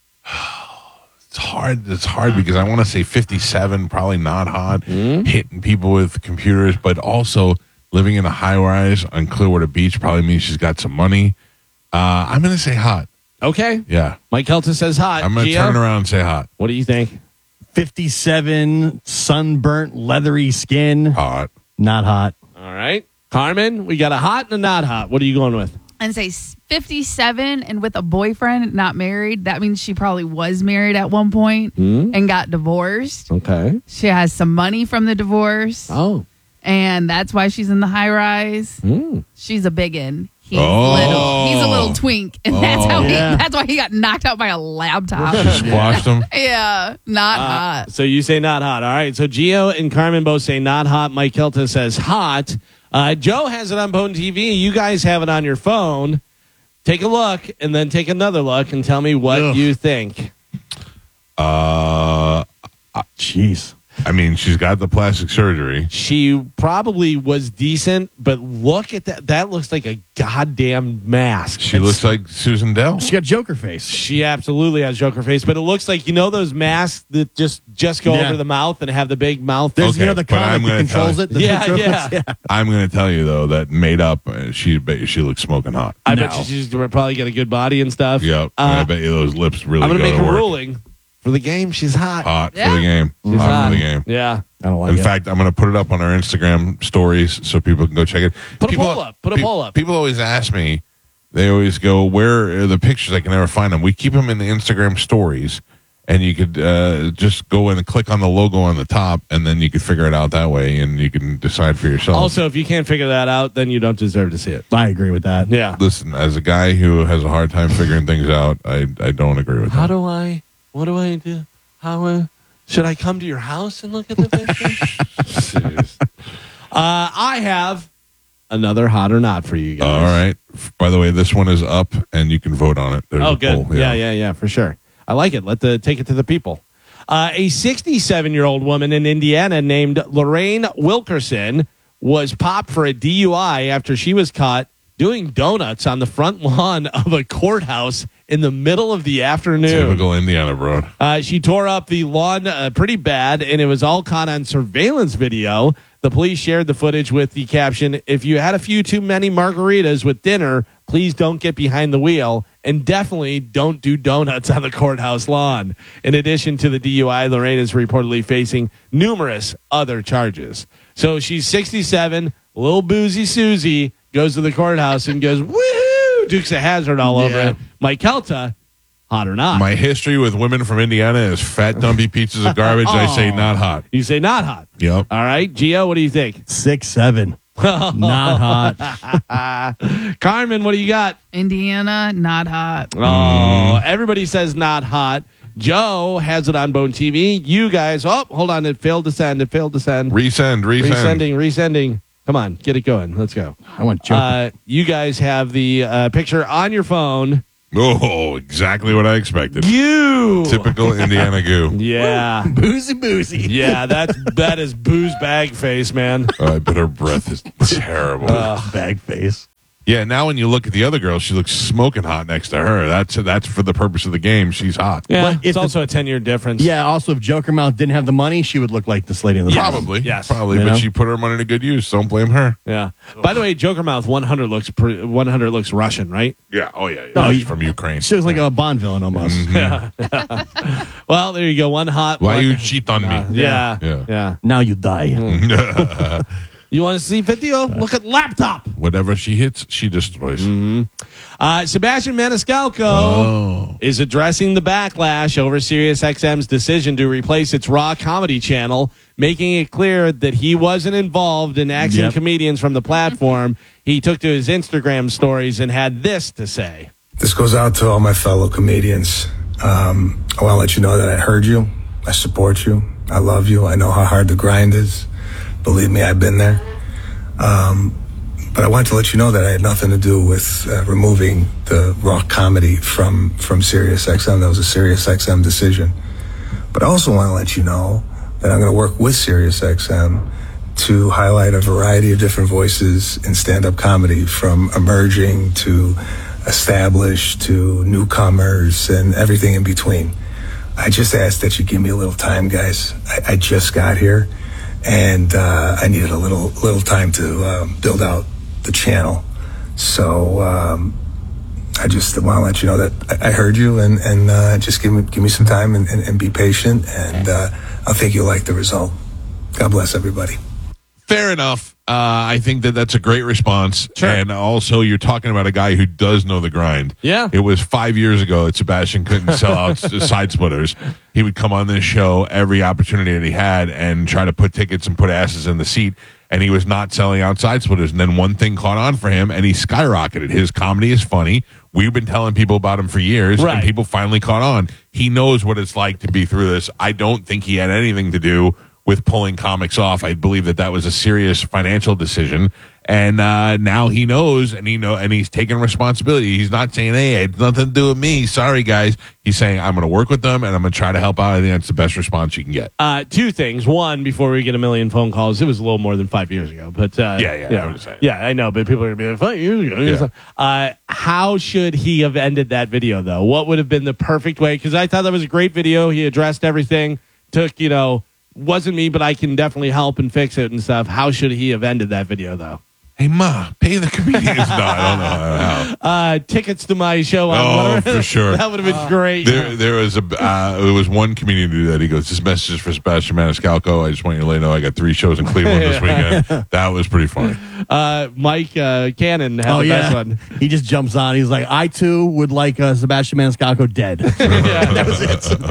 It's hard. It's hard because I want to say fifty-seven, probably not hot, Mm-hmm. hitting people with computers, but also living in a high rise on Clearwater Beach probably means she's got some money. Uh, I'm going to say hot. Okay. Yeah. Mike Kelta says hot. I'm going to Gio, turn around and say hot. what do you think? fifty-seven, sunburnt, leathery skin. Hot. Not hot. All right. Carmen, we got a hot and a not hot. What are you going with? And say fifty-seven and with a boyfriend, not married. That means she probably was married at one point and got divorced. Okay. She has some money from the divorce, Oh. and that's why she's in the high rise. Mm. She's a biggin. He's Oh. little. He's a little twink, and that's how he. yeah. That's why he got knocked out by a laptop. Squashed them. yeah, not Uh, hot. so you say not hot. All right. So Gio and Carmen both say not hot. Mike Kelta says hot. Uh, Joe has it on Bone T V. You guys have it on your phone. Take a look and then take another look and tell me what Ugh. you think. Uh, Jeez. I mean, she's got the plastic surgery. She probably was decent, but look at that. That looks like a goddamn mask. She It's- looks like Susan Dell. She got Joker face. She absolutely has Joker face, but it looks like, you know, those masks that just just go Yeah. over the mouth and have the big mouth. There's, Okay, you know, the but I'm comic that gonna controls tell- it. The Yeah, Joker yeah. face? I'm going to tell you, though, that made up, uh, she bet she looks smoking hot. I No. bet you she's probably got a good body and stuff. Yep. and I Uh, bet you those lips really I'm go going to make to a work. ruling for the game. She's hot. Hot Yeah. for the game. She's hot, hot. for the game. Yeah. I don't like In it. fact, I'm going to put it up on our Instagram stories so people can go check it. Put a people, poll up. Put a pe- poll up. People always ask me, they always go, where are the pictures? I can never find them. We keep them in the Instagram stories, and you could uh, just go in and click on the logo on the top, and then you could figure it out that way, and you can decide for yourself. Also, if you can't figure that out, then you don't deserve to see it. I agree with that. Yeah. Listen, as a guy who has a hard time figuring things out, I, I don't agree with How that. do I, what do I do? How, uh, should I come to your house and look at the pictures? uh, I have another hot or not for you guys. All right. By the way, this one is up, and you can vote on it. There's Oh, a good. poll. Yeah, yeah, yeah, for sure. I like it. Let the take it to the people. Uh, a sixty-seven-year-old woman in Indiana named Lorraine Wilkerson was popped for a D U I after she was caught doing donuts on the front lawn of a courthouse in the middle of the afternoon. Typical Indiana, bro. Uh, she tore up the lawn uh, pretty bad, and it was all caught on surveillance video. The police shared the footage with the caption, "If you had a few too many margaritas with dinner, please don't get behind the wheel, and definitely don't do donuts on the courthouse lawn." In addition to the D U I, Lorraine is reportedly facing numerous other charges. So she's sixty-seven, little boozy Susie, goes to the courthouse and goes, woohoo, Dukes of Hazzard all over Yeah. it. Mike Kelta, hot or not? My history with women from Indiana is fat, dumpy pieces of garbage. I say not hot. You say not hot. Yep. All right, Gio, what do you think? Six, seven. Not hot. Carmen, what do you got? Indiana, not hot. Oh, everybody says not hot. Joe has it on Bone T V. You guys, oh, hold on, it failed to send. It failed to send. Resend, resend. Resending, resending. Come on, get it going. Let's go. I want Joker. Uh, you guys have the uh, picture on your phone. Oh, exactly what I expected. You. Typical Indiana goo. Yeah. Boozy, boozy. Yeah, that's that is booze bag face, man. Uh, but her breath is terrible. Bag face. Yeah, now when you look at the other girl, she looks smoking hot next to her. That's that's for the purpose of the game. She's hot. Yeah, But if it's the- also a ten-year difference. Yeah, also, if Joker Mouth didn't have the money, she would look like this lady in the Probably. Yes. Probably. You But know? she put her money to good use. Don't blame her. Yeah. By the way, Joker Mouth one hundred looks pre- one hundred looks Russian, right? Yeah. Oh, yeah. yeah. No, She's you- from Ukraine. She looks like a Bond villain almost. Well, there you go. One hot. Why one- you cheat on me? Yeah. Yeah. Yeah. Now you die. You want to see video? Look at laptop. Whatever she hits, she destroys. Uh, Sebastian Maniscalco Oh. is addressing the backlash over SiriusXM's decision to replace its Raw comedy channel, making it clear that he wasn't involved in axing Yep. comedians from the platform. He took to his Instagram stories and had this to say. This goes out to all my fellow comedians. Um, I want to let you know that I heard you. I support you. I love you. I know how hard the grind is. Believe me, I've been there. Um, but I wanted to let you know that I had nothing to do with uh, removing the raw comedy from, from SiriusXM. That was a SiriusXM decision. But I also want to let you know that I'm going to work with SiriusXM to highlight a variety of different voices in stand-up comedy, from emerging to established to newcomers and everything in between. I just ask that you give me a little time, guys. I, I just got here, and uh, I needed a little little time to um, build out the channel. So um, I just want to let you know that I, I heard you, and and uh, just give me give me some time and, and, and be patient, and uh, I think you'll like the result. God bless everybody. Fair enough. Uh, I think that that's a great response. Sure. And also, you're talking about a guy who does know the grind. Yeah. It was five years ago that Sebastian couldn't sell out side splitters. He would come on this show every opportunity that he had and try to put tickets and put asses in the seat. And he was not selling out side splitters. And then one thing caught on for him, and he skyrocketed. His comedy is funny. We've been telling people about him for years, Right. and people finally caught on. He knows what it's like to be through this. I don't think he had anything to do with pulling comics off. I believe that that was a serious financial decision, and uh, now he knows, and he know, and he's taking responsibility. He's not saying, "Hey, it's nothing to do with me. Sorry, guys." He's saying, "I'm going to work with them, and I'm going to try to help out." I think that's the best response you can get. Uh, two things. One, before we get a million phone calls, it was a little more than five years ago. But uh, Yeah, yeah, yeah, I would say. yeah, I know. But people are going to be like, five years ago. Yeah. Uh, how should he have ended that video, though? What would have been the perfect way? Because I thought that was a great video. He addressed everything. Took, you know, wasn't me, but I can definitely help and fix it and stuff. How should he have ended that video, though? Hey, Ma, pay the comedians. No, I don't know how. Uh, tickets to my show. On Oh, whatever. for sure. That would have been great. There, there was a uh, there was one comedian who did that. He goes, "This message is for Sebastian Maniscalco. I just want you to let you know I got three shows in Cleveland this weekend." That was pretty funny. Uh, Mike uh, Cannon had Oh, the yeah. best one. He just jumps on. He's like, I too would like uh, Sebastian Maniscalco dead. That was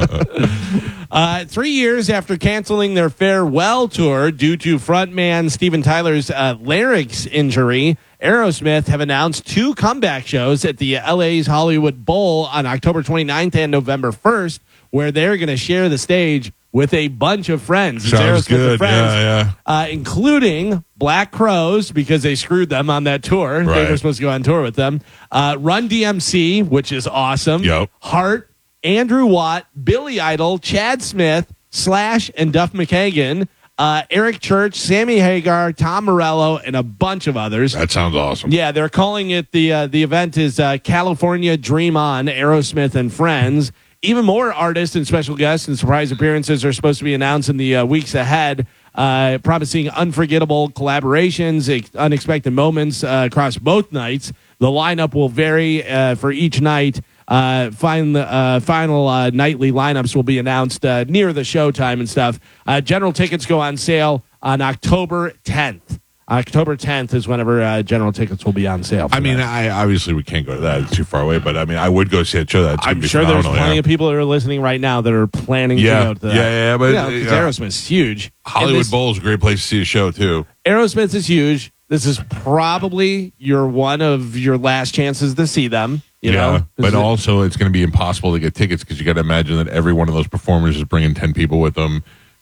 it. Uh, three years after canceling their farewell tour due to frontman Steven Tyler's uh, larynx injury, Aerosmith have announced two comeback shows at the L A's Hollywood Bowl on October twenty-ninth and November first, where they're going to share the stage with a bunch of friends. It's Sounds Aerosmith good. and friends, Yeah, yeah. Uh, including Black Crows, because they screwed them on that tour. They Right. were supposed to go on tour with them. Uh, Run D M C, which is awesome. Yep. Heart, Andrew Watt, Billy Idol, Chad Smith, Slash, and Duff McKagan, uh, Eric Church, Sammy Hagar, Tom Morello, and a bunch of others. That sounds awesome. Yeah, they're calling it the uh, the event is uh, California Dream On, Aerosmith and Friends. Even more artists and special guests and surprise appearances are supposed to be announced in the uh, weeks ahead, uh, promising unforgettable collaborations, ex- unexpected moments uh, across both nights. The lineup will vary uh, for each night. Uh, final uh, final uh, nightly lineups will be announced uh, near the showtime and stuff. Uh, general tickets go on sale on October tenth. October tenth is whenever uh, general tickets will be on sale. for I mean, that. I obviously we can't go to that; it's too far away. But I mean, I would go see a show. That's I'm gonna be sure there's phenomenal, plenty yeah. of people that are listening right now that are planning Yeah. to go to that. Yeah, yeah, yeah, but, You know, 'cause yeah. Aerosmith's huge. And Hollywood this- Bowl is a great place to see a show too. Aerosmith is huge. This is probably your one of your last chances to see them. You yeah, know, but This is- also it's going to be impossible to get tickets because you got to imagine that every one of those performers is bringing ten people with them.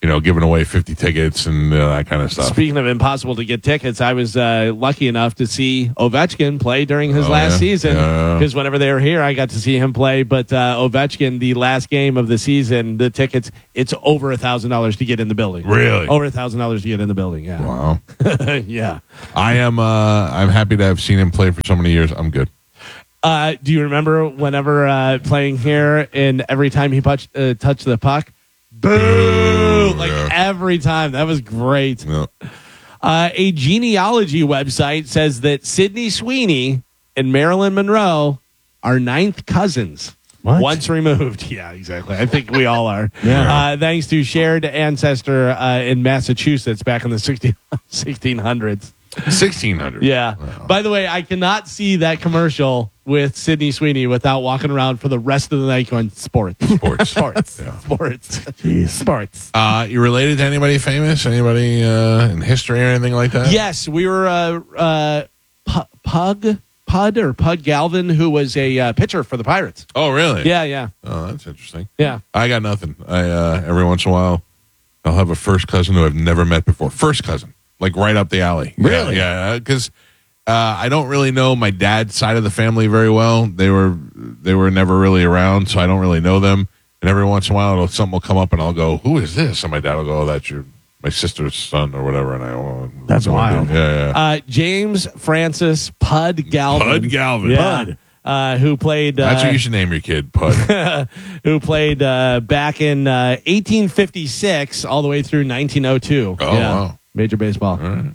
you know, giving away fifty tickets and uh, that kind of stuff. Speaking of impossible to get tickets, I was uh, lucky enough to see Ovechkin play during his Oh, last yeah? season Yeah. because whenever they were here, I got to see him play. But uh, Ovechkin, the last game of the season, the tickets, it's over a thousand dollars to get in the building. Really? Over a thousand dollars to get in the building. Yeah. Wow. Yeah. I am. Uh, I'm happy to have seen him play for so many years. I'm good. Uh, do you remember whenever uh, playing here and every time he touched uh, touched the puck? Boo! Like Yeah. every time. That was great. No. Uh, a genealogy website says that Sidney Sweeney and Marilyn Monroe are ninth cousins. What? Once removed. Yeah, exactly. I think we all are. Yeah. Uh, thanks to shared ancestor uh, in Massachusetts back in the sixteen hundreds. sixteen hundred. Yeah. Wow. By the way, I cannot see that commercial with Sidney Sweeney without walking around for the rest of the night going sports, Sports. sports, Yeah. sports, sports. Uh, you related to anybody famous? Anybody uh, in history or anything like that? Yes, we were uh, uh, P- Pug Pud or Pud Galvin, who was a uh, pitcher for the Pirates. Oh, really? Yeah, yeah, Oh, that's interesting. yeah. I got nothing. I uh, every once in a while, I'll have a first cousin who I've never met before. First cousin, like right up the alley. Really? Yeah, because uh, I don't really know my dad's side of the family very well. They were they were never really around, so I don't really know them. And every once in a while, it'll, something will come up, and I'll go, "Who is this?" And my dad will go, "Oh, that's your my sister's son or whatever." And I, oh, That's no idea. wild. Yeah, yeah. Uh, James Francis Pud Galvin. Pud Galvin. Yeah. Pud. Uh, who played? Uh, That's what you should name your kid, Pud. who played uh, back in uh, eighteen fifty-six all the way through nineteen oh two. Oh, wow. Major Baseball. All right.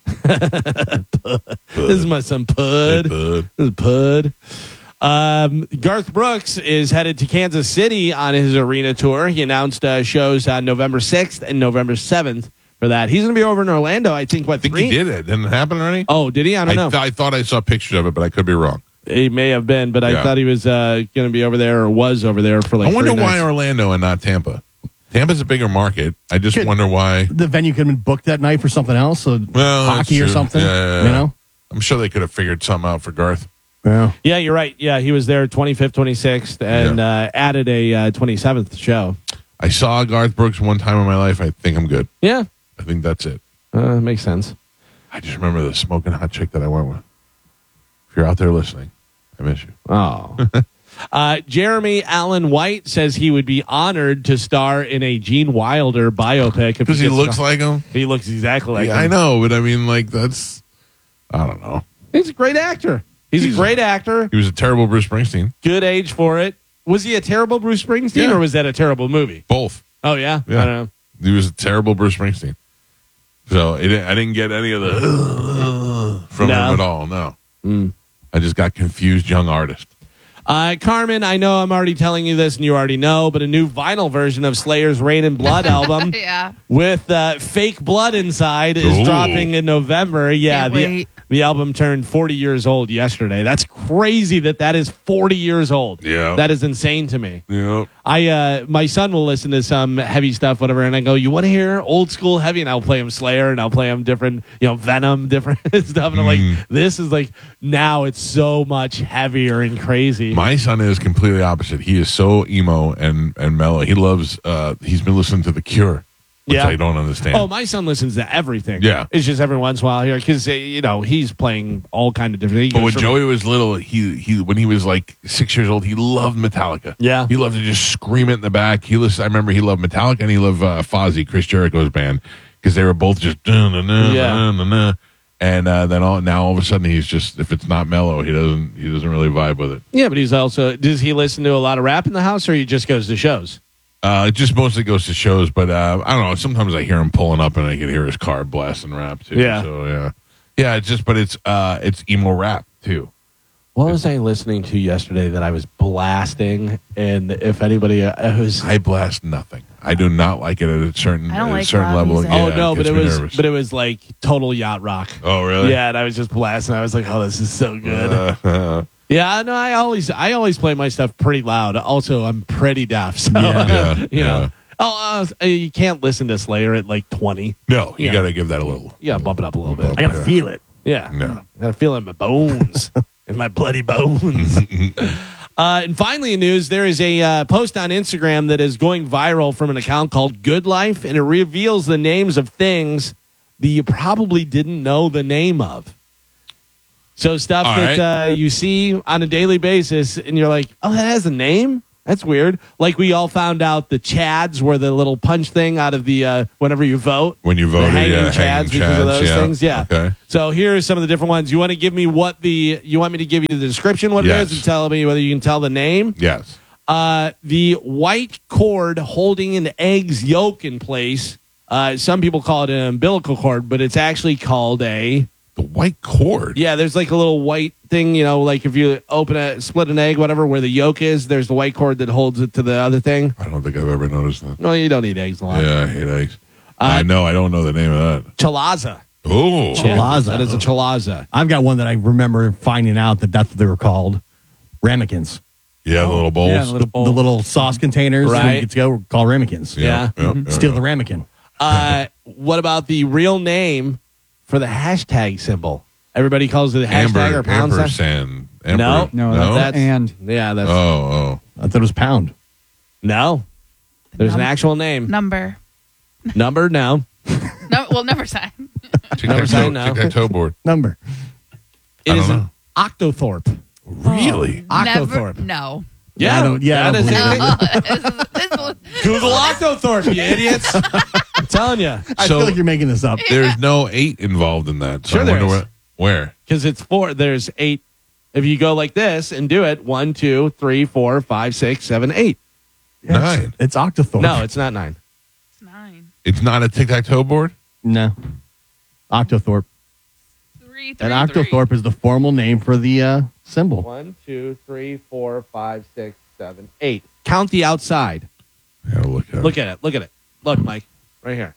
This is my son Pud. Hey, Pud. This is Pud. Um, Garth Brooks is headed to Kansas City on his arena tour. He announced uh, shows on November sixth and November seventh for that. He's going to be over in Orlando, I think, what, I think three? he did it. Didn't it happen already? Oh, did he? I I, don't know. th- I thought I saw pictures of it, but I could be wrong. He may have been, but I Yeah. thought he was uh, going to be over there or was over there for like I wonder three why nights. Orlando and not Tampa. Tampa's a bigger market. I just Could- wonder why. The venue could have been booked that night for something else, so Well, that's hockey or true. something. Yeah, yeah, yeah. You know? I'm sure they could have figured something out for Garth. Yeah. Yeah, you're right. Yeah, he was there twenty-fifth, twenty-sixth, and uh, added a uh, twenty-seventh show. I saw Garth Brooks one time in my life. I think I'm good. Yeah, I think that's it. uh, makes sense. I just remember the smoking hot chick that I went with. If you're out there listening, I miss you. Oh. uh, Jeremy Allen White says he would be honored to star in a Gene Wilder biopic. If Because he gets looks to- like him. He looks exactly like Yeah, him. I know, but I mean, like, that's, I don't know. He's a great actor. He's, He's- a great actor. He was a terrible Bruce Springsteen. Good age for it. Was he a terrible Bruce Springsteen, Yeah. or was that a terrible movie? Both. Oh, yeah? Yeah. I don't know. He was a terrible Bruce Springsteen. So it, I didn't get any of the from No. him at all. No. Mm. I just got confused young artist. Uh, Carmen, I know I'm already telling you this and you already know, but a new vinyl version of Slayer's Rain and Blood album Yeah. with uh, fake blood inside is Ooh. dropping in November. Yeah, Can't the, wait. the album turned forty years old yesterday. That's crazy that that is forty years old. Yeah. That is insane to me. Yep. I uh, my son will listen to some heavy stuff, whatever, and I go, "You want to hear old school heavy?" And I'll play him Slayer, and I'll play him different, you know, Venom, different stuff. And I'm Mm. like, "This is like now it's so much heavier and crazy." My son is completely opposite. He is so emo and, and mellow. He loves, uh, he's been listening to The Cure, which Yeah. I don't understand. Oh, my son listens to everything. Yeah. It's just every once in a while here because, you know, he's playing all kind of different. he But goes when from- Joey was little, he he when he was like six years old, he loved Metallica. Yeah. he loved to just scream it in the back. He listened, I remember he loved Metallica and he loved uh, Fozzy, Chris Jericho's band, because they were both just dun, dun, dun, Yeah. dun, dun, dun. And uh, then all now all of a sudden he's just, if it's not mellow, he doesn't he doesn't really vibe with it. Yeah, but he's also, does he listen to a lot of rap in the house or he just goes to shows? Uh, it just mostly goes to shows, but uh, I don't know. Sometimes I hear him pulling up and I can hear his car blasting rap too. Yeah. So yeah, yeah. It's just, but it's uh, it's emo rap too. What was I listening to yesterday that I was blasting? And if anybody uh, who's I blast nothing. I do not like it at a certain I don't at a like certain loud level. music. Yeah, oh no, but gets it me was nervous. but it was like total yacht rock. Oh really? Yeah, and I was just blasting. I was like, oh, this is so good. Uh, Yeah, no, I always I always play my stuff pretty loud. Also, I'm pretty deaf, so Yeah. Yeah, you yeah. know. Oh, uh, you can't listen to Slayer at like twenty. no, you Yeah. got to give that a little. You gotta bump it up a little bit. I gotta feel it. Yeah, No. I gotta feel it in my bones, in my bloody bones. Uh, and finally, in news, there is a uh, post on Instagram that is going viral from an account called Good Life, and it reveals the names of things that you probably didn't know the name of. So stuff All that right. uh, you see on a daily basis, and you're like, oh, that has a name? That's weird. Like we all found out the Chads were the little punch thing out of the uh, whenever you vote. When you The voted, hanging yeah, Chads hanging because of Chads, those yeah. things. Yeah. Okay. So here are some of the different ones. You want to give me what the you want me to give you the description what Yes. it is and tell me whether you can tell the name. Yes. Uh, the white cord holding an egg's yolk in place. Uh, some people call it an umbilical cord, but it's actually called a The white cord. yeah. There's like a little white thing, you know, like if you open a split an egg, whatever, where the yolk is, there's the white cord that holds it to the other thing. I don't think I've ever noticed that. No, you don't eat eggs a lot. Yeah, I hate eggs. Uh, I know. I don't know the name of that. Chalaza. Oh. Chalaza. That is a chalaza. I've got one that I remember finding out that that's what they were called. Ramekins. Yeah, the little bowls. Yeah, the little bowl. The little sauce containers Right. when you get to go were called ramekins. Yeah. yeah, Mhm. yeah, Steal yeah. the ramekin. Uh, what about the real name for the hashtag symbol? Everybody calls it a hashtag Amber, or pound sign. ampersand. Amber, No. No, no. that's and Yeah, that's oh, oh. I thought it was pound. no. There's an Num- actual name. Number. Number, no. No, well, number sign. Never Tic-tac-toe say no. tic-tac-toe board. Number. It I is don't an Octothorpe. Really? Never. Octothorpe. No. Yeah, I don't- yeah, I that don't is believe it. This was- Google Octothorpe, you idiots. I'm telling you. I So- feel like you're making this up. There's no eight involved in that. So Sure I there wonder is. what, where. Because it's four. There's eight. If you go like this and do it, one, two, three, four, five, six, seven, eight. Nine. It's Octothorpe. No, it's not nine. It's nine. It's not a tic-tac-toe board? No. Octothorpe. Three, three, And three. Octothorpe is the formal name for the uh, symbol. One, two, three, four, five, six, seven, eight. Count the outside. I gotta look at Look at it. Look at it. Look, Mike, right here.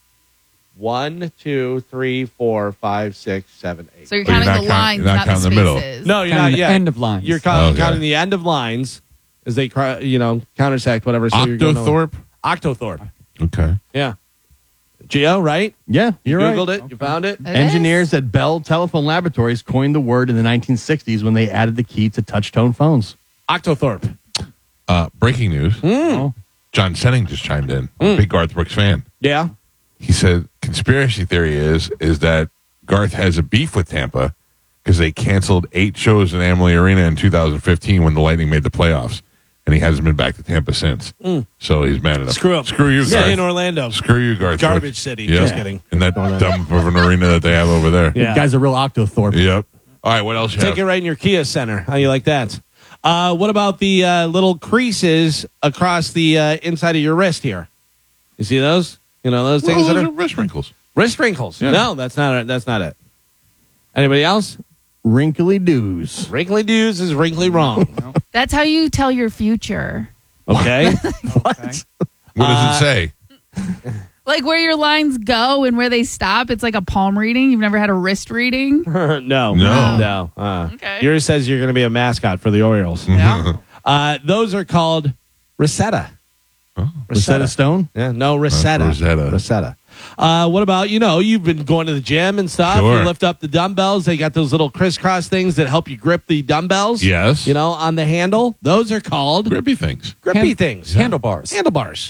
One, two, three, four, five, six, seven, eight. So you're Oh, you're counting not the count- lines, you're not not, the counting the middle. spaces. No, you're kind not of the yet. end of lines. You're count, Okay. counting the end of lines as they, cry- you know, counteract whatever. So you're going Octothorpe? Octothorpe. Okay. Yeah. Geo, right? Yeah, you're you right. Googled it. You found it. It Engineers is. at Bell Telephone Laboratories coined the word in the nineteen sixties when they added the key to touch-tone phones. Octothorpe. Uh, breaking news. Mm. John Senning just chimed in. Mm. Big Garth Brooks fan. Yeah. He said conspiracy theory is is that Garth has a beef with Tampa because they canceled eight shows in Amalie Arena in two thousand fifteen when the Lightning made the playoffs, and he hasn't been back to Tampa since. So he's mad enough. Screw up. Screw you, Stay Garth. in Orlando. Screw you, Garth. Garbage Brooks. city. Yeah. Just kidding. And that dump of an arena that they have over there. Yeah. The guy's a real Octothorpe. Yep. All right. What else you Take have? it right in your Kia Center. How you like that? Uh, what about the uh, little creases across the uh, inside of your wrist here? You see those? You know those Well, things that those are are wrist wrinkles. wrist wrinkles. Yeah. No, that's not it. That's not it. Anybody else? Wrinkly doos. Wrinkly dudes is wrinkly wrong. That's how you tell your future. Okay. What does Uh, it say? Like where your lines go and where they stop. It's like a palm reading. You've never had a wrist reading. no. No. No. Uh, Okay. Yours says you're going to be a mascot for the Orioles. Yeah. Uh, those are called Rosetta. Rosetta Stone? Yeah, no, Rosetta. Rosetta. Rosetta. Uh, what about, you know, you've been going to the gym and stuff. Sure. You lift up the dumbbells. They got those little crisscross things that help you grip the dumbbells. Yes. You know, on the handle. Those are called Grippy things. grippy Hand- things. handlebars. Handlebars.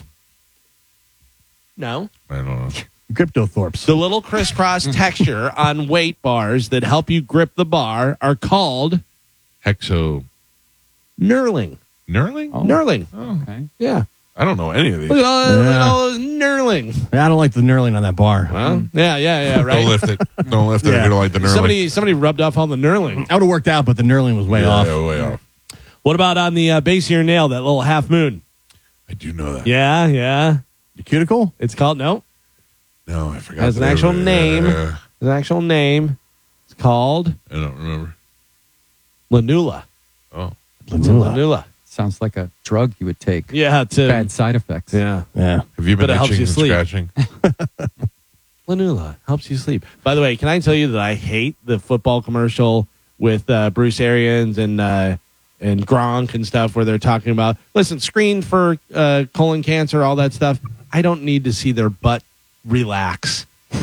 No. I don't know. Cryptothorpes. The little crisscross texture on weight bars that help you grip the bar are called Hexo. knurling. Knurling? Oh. Knurling. Okay. Yeah. I don't know any of these. Look at all, look at Yeah. all those knurling. I don't like the knurling on that bar. Well, yeah, yeah, yeah, right. Don't lift it. Don't lift it. Yeah. You don't like the knurling. Somebody, somebody rubbed off on the knurling. I would have worked out, but the knurling was way yeah, off. yeah, way off. What about on the uh, base of your nail, that little half moon? I do know that. Yeah, yeah. The cuticle? It's called, no, No, I forgot. Has an the actual name. name. Yeah, there's an actual name. It's called I don't remember. lanula. Oh. It's a lanula. Sounds like a drug you would take. Yeah, it's a, Bad side effects. yeah. Yeah. Have you been But it helps itching you and sleep. scratching? Lanula helps you sleep. By the way, can I tell you that I hate the football commercial with uh, Bruce Arians and uh, and Gronk and stuff where they're talking about, listen, screen for uh, colon cancer, all that stuff. I don't need to see their butt relax.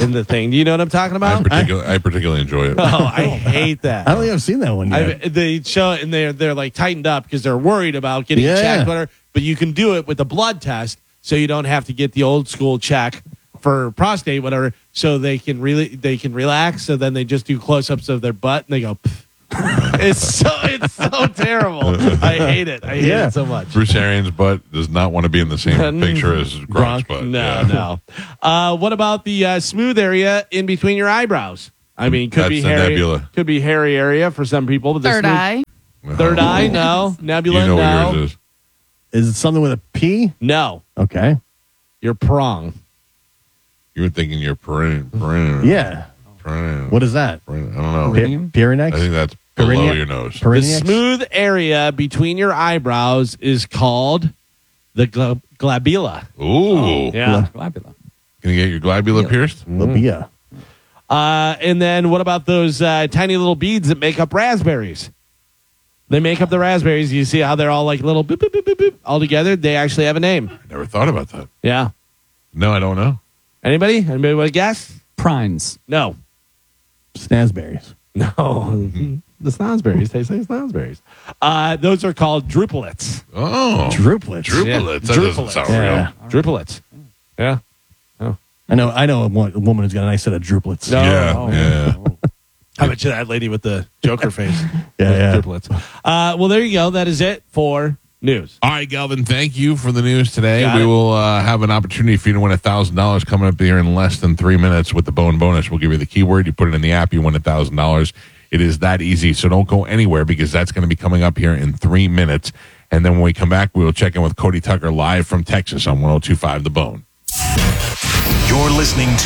in the thing. Do you know what I'm talking I, about? particular, I particularly enjoy it. Oh, I hate that. I don't think I've seen that one yet. I, they show it and they're they're like tightened up because they're worried about getting Yeah. checked, whatever. But you can do it with a blood test, so you don't have to get the old school check for prostate, whatever. So they can really they can relax. So then they just do close ups of their butt and they go. Pff. It's so it's so terrible. I hate it. I hate Yeah. it so much. Bruce Arians' butt does not want to be in the same picture as Gronk's butt. No, Yeah. no. Uh, what about the uh, smooth area in between your eyebrows? I mean, could That's be the hairy, nebula. could be hairy area for some people. But the Third smooth- eye. Third Oh. eye, no. Nebula, You know no. what yours is. Is it something with a P? No. Okay. Your prong. You were thinking your perineum. perineum Yeah. perineum, What is that? perineum, I don't know. Perineum? P- Perinex? I think that's below Perineum? your nose. The Perinex? smooth area between your eyebrows is called the gla- glabella. Ooh. Yeah. Glabella. Can you get your glabella pierced? Labia. Uh, and then what about those uh, tiny little beads that make up raspberries? They make up the raspberries. You see how they're all like little boop, boop, boop, boop, boop, all together? They actually have a name. I never thought about that. Yeah. No, I don't know. Anybody? Anybody want to guess? Prines. No. Snazberries. No. The snozberries. They say snozberries. Uh, those are called drupelets. Oh. Druplets. Drupelets. Yeah. That doesn't Drupelets. sound Yeah. real. Drupelets. Yeah. I know I know a wo- a woman who's got a nice set of druplets. No. Yeah, Oh. yeah. How about you, that lady with the Joker face? Yeah, With yeah. Drupelets. Uh, well, there you go. That is it for news. All right, Galvin, thank you for the news today. Got we it. will uh, have an opportunity for you to win one thousand dollars coming up here in less than three minutes with the Bone Bonus. We'll give you the keyword. You put it in the app, you win one thousand dollars. It is that easy, so don't go anywhere because that's going to be coming up here in three minutes. And then when we come back, we will check in with Cody Tucker live from Texas on one oh two point five The Bone. You're listening to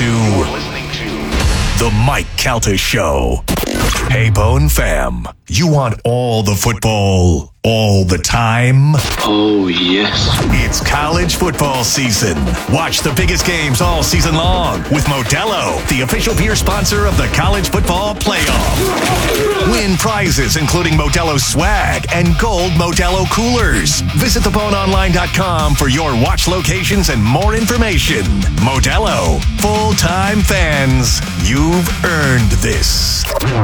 The Mike Calta Show. Hey, Bone Fam, you want all the football all the time? Oh, yes. It's college football season. Watch the biggest games all season long with Modelo, the official beer sponsor of the College Football Playoff. Win prizes including Modelo swag and gold Modelo coolers. Visit the bone online dot com for your watch locations and more information. Modelo, full-time fans, you've earned this.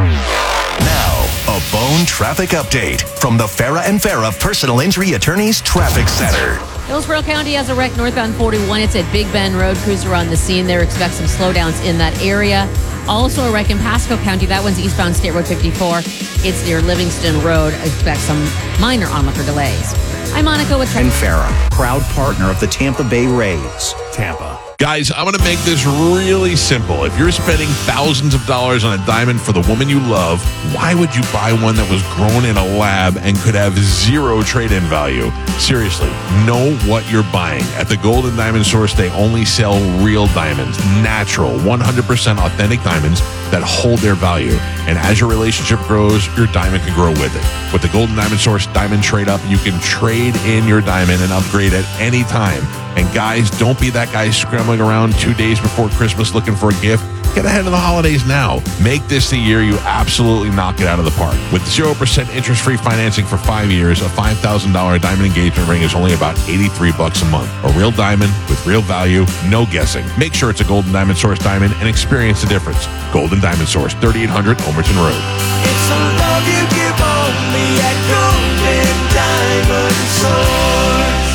Now, a Bone traffic update from the Farah and Farah Personal Injury Attorneys Traffic Center. Hillsborough County has a wreck northbound forty-one. It's at Big Bend Road. Crews are on the scene there. Expect some slowdowns in that area. Also a wreck in Pasco County. That one's eastbound State Road fifty-four. It's near Livingston Road. Expect some minor onlooker delays. I'm Monica with And Farah, proud partner of the Tampa Bay Rays. Tampa. Guys, I'm going to make this really simple. If you're spending thousands of dollars on a diamond for the woman you love, why would you buy one that was grown in a lab and could have zero trade-in value? Seriously, know what you're buying. At the Gold and Diamond Source, they only sell real diamonds, natural, one hundred percent authentic diamonds that hold their value. And as your relationship grows, your diamond can grow with it. With the Gold and Diamond Source Diamond Trade Up, you can trade in your diamond and upgrade at any time. And guys, don't be that guy scrambling around two days before Christmas looking for a gift. Get ahead of the holidays now. Make this the year you absolutely knock it out of the park. With zero percent interest-free financing for five years, a five thousand dollars diamond engagement ring is only about eighty-three bucks a month. A real diamond with real value, no guessing. Make sure it's a Golden Diamond Source diamond and experience the difference. Golden Diamond Source, thirty-eight hundred Overton Road. It's a love you give only at Golden Diamond Source.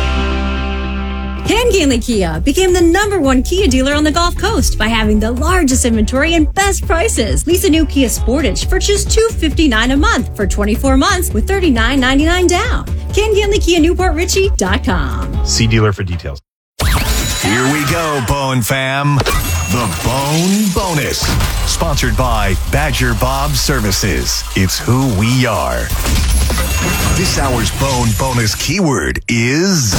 Ken Gainley Kia became the number one Kia dealer on the Gulf Coast by having the largest inventory and best prices. Lease a new Kia Sportage for just two hundred fifty-nine dollars a month for twenty-four months with thirty-nine ninety-nine down. Ken Gainley Kia Newport Richie dot com. See dealer for details. Here we go, Bone Fam. The Bone Bonus. Sponsored by Badger Bob Services. It's who we are. This hour's Bone Bonus keyword is...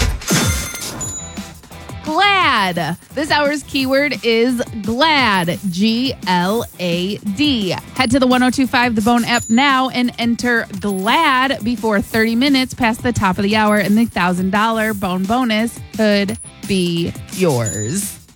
Glad. This hour's keyword is glad. G L A D. Head to the one oh two point five The Bone app now and enter glad before thirty minutes past the top of the hour, and the one thousand dollars Bone Bonus could be yours.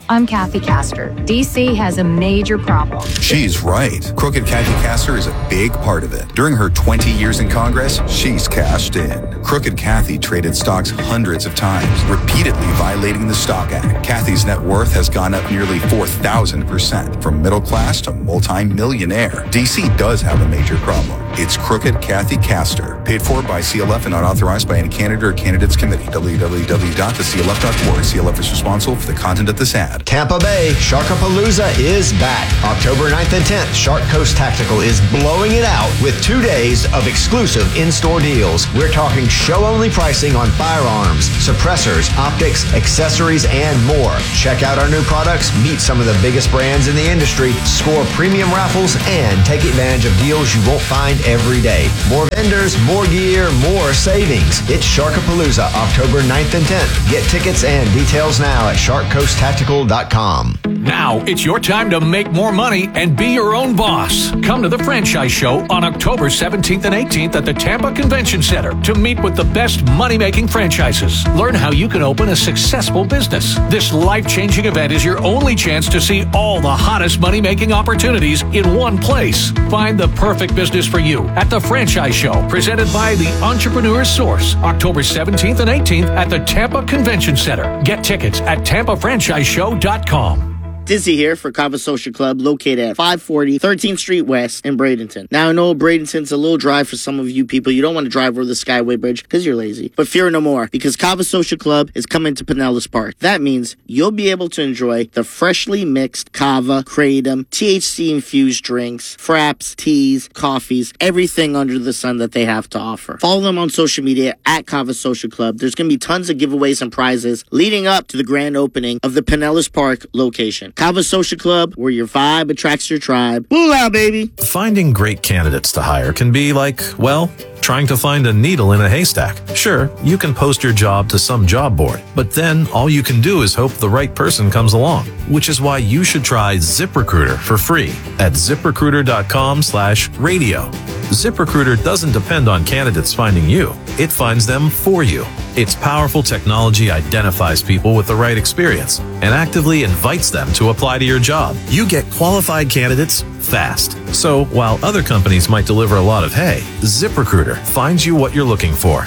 I'm Kathy Castor. D C has a major problem. She's right. Crooked Kathy Castor is a big part of it. During her twenty years in Congress, she's cashed in. Crooked Kathy traded stocks hundreds of times, repeatedly violating the Stock Act. Kathy's net worth has gone up nearly four thousand percent, from middle class to multi-millionaire. D C does have a major problem. It's Crooked Kathy Castor. Paid for by C L F and not authorized by any candidate or candidates committee. w w w dot the c l f dot org. C L F is responsible for the content of this ad. Tampa Bay Sharkapalooza is back. October ninth and tenth, Shark Coast Tactical is blowing it out with two days of exclusive in-store deals. We're talking show-only pricing on firearms, suppressors, optics, accessories, and more. Check out our new products, meet some of the biggest brands in the industry, score premium raffles, and take advantage of deals you won't find every day. More vendors, more gear, more savings. It's Sharkapalooza, October ninth and tenth. Get tickets and details now at shark coast tactical dot com. Now it's your time to make more money and be your own boss. Come to the Franchise Show on October seventeenth and eighteenth at the Tampa Convention Center to meet with the best money-making franchises. Learn how you can open a successful business. This life-changing event is your only chance to see all the hottest money-making opportunities in one place. Find the perfect business for you at the Franchise Show, presented by the Entrepreneur's Source, October seventeenth and eighteenth at the Tampa Convention Center. Get tickets at tampa franchise show dot com. Dizzy here for Kava Social Club, located at five forty thirteenth Street West in Bradenton. Now, I know Bradenton's a little dry for some of you people. You don't want to drive over the Skyway Bridge because you're lazy. But fear no more, because Kava Social Club is coming to Pinellas Park. That means you'll be able to enjoy the freshly mixed kava, kratom, T H C-infused drinks, fraps, teas, coffees, everything under the sun that they have to offer. Follow them on social media at Kava Social Club. There's going to be tons of giveaways and prizes leading up to the grand opening of the Pinellas Park location. Kava Social Club, where your vibe attracts your tribe. Boolah, baby! Finding great candidates to hire can be like, well, trying to find a needle in a haystack. Sure, you can post your job to some job board, but then all you can do is hope the right person comes along, which is why you should try ZipRecruiter for free at zip recruiter dot com slash radio. ZipRecruiter doesn't depend on candidates finding you. It finds them for you. Its powerful technology identifies people with the right experience and actively invites them to apply to your job. You get qualified candidates fast. So while other companies might deliver a lot of hay, ZipRecruiter finds you what you're looking for.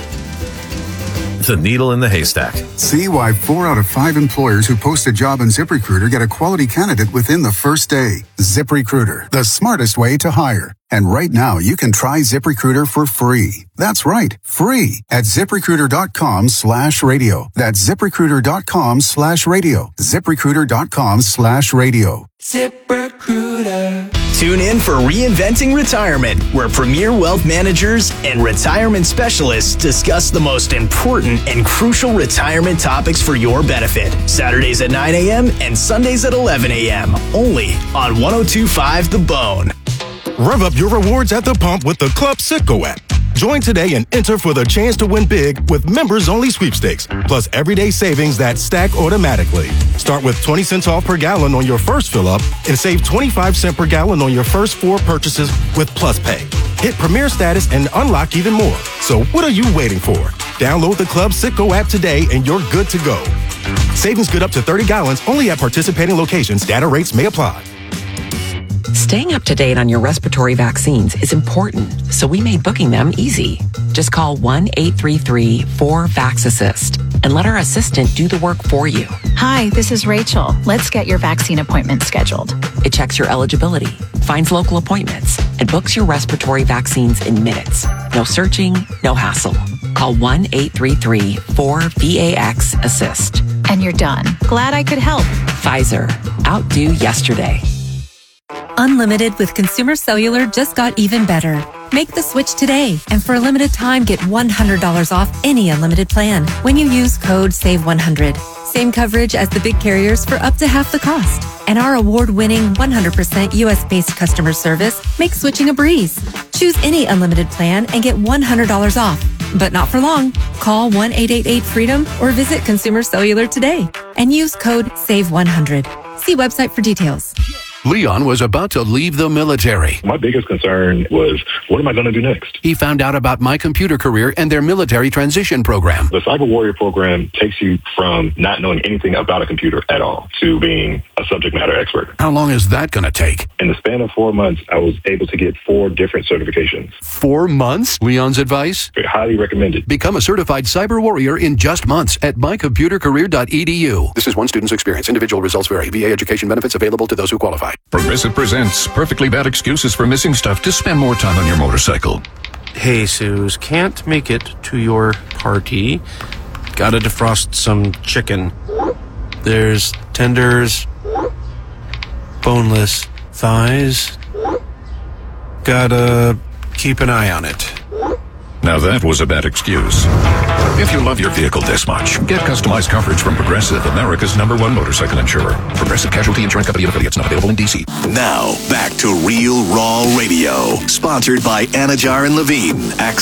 The needle in the haystack. See why four out of five employers who post a job on ZipRecruiter get a quality candidate within the first day. ZipRecruiter, the smartest way to hire. And right now, you can try ZipRecruiter for free. That's right, free at ZipRecruiter.com slash radio. That's ZipRecruiter.com slash radio. ZipRecruiter.com slash radio. ZipRecruiter. Tune in for Reinventing Retirement, where premier wealth managers and retirement specialists discuss the most important and crucial retirement topics for your benefit. Saturdays at nine a.m. and Sundays at eleven a.m. Only on one oh two point five The Bone. Rev up your rewards at the pump with the Club Citgo app. Join today and enter for the chance to win big with members-only sweepstakes, plus everyday savings that stack automatically. Start with twenty cents off per gallon on your first fill-up and save twenty-five cents per gallon on your first four purchases with Plus Pay. Hit Premier status and unlock even more. So what are you waiting for? Download the Club Citgo app today and you're good to go. Savings good up to thirty gallons only at participating locations. Data rates may apply. Staying up to date on your respiratory vaccines is important, so we made booking them easy. Just call one eight three three four VAX-ASSIST and let our assistant do the work for you. Hi, this is Rachel. Let's get your vaccine appointment scheduled. It checks your eligibility, finds local appointments, and books your respiratory vaccines in minutes. No searching, no hassle. Call one eight three three four VAX-ASSIST. And you're done. Glad I could help. Pfizer. Outdo yesterday. Unlimited with Consumer Cellular just got even better. Make the switch today, and for a limited time, get one hundred dollars off any unlimited plan when you use code save one hundred. Same coverage as the big carriers for up to half the cost. And our award-winning one hundred percent U S-based customer service makes switching a breeze. Choose any unlimited plan and get one hundred dollars off. But not for long. Call one eight eight eight freedom or visit Consumer Cellular today and use code save one hundred. See website for details. Leon was about to leave the military. My biggest concern was, what am I going to do next? He found out about My Computer Career and their military transition program. The Cyber Warrior program takes you from not knowing anything about a computer at all to being a subject matter expert. How long is that going to take? In the span of four months, I was able to get four different certifications. Four months? Leon's advice? Highly recommended. Become a certified cyber warrior in just months at my computer career dot e d u. This is one student's experience. Individual results vary. V A education benefits available to those who qualify. Progressive presents perfectly bad excuses for missing stuff to spend more time on your motorcycle. Hey, Suze, can't make it to your party. Gotta defrost some chicken. There's tenders, boneless thighs. Gotta keep an eye on it. Now that was a bad excuse. If you love your vehicle this much, get customized coverage from Progressive, America's number one motorcycle insurer. Progressive Casualty Insurance Company and affiliates, not available in D C. Now, back to Real Raw Radio, sponsored by Anajar and Levine.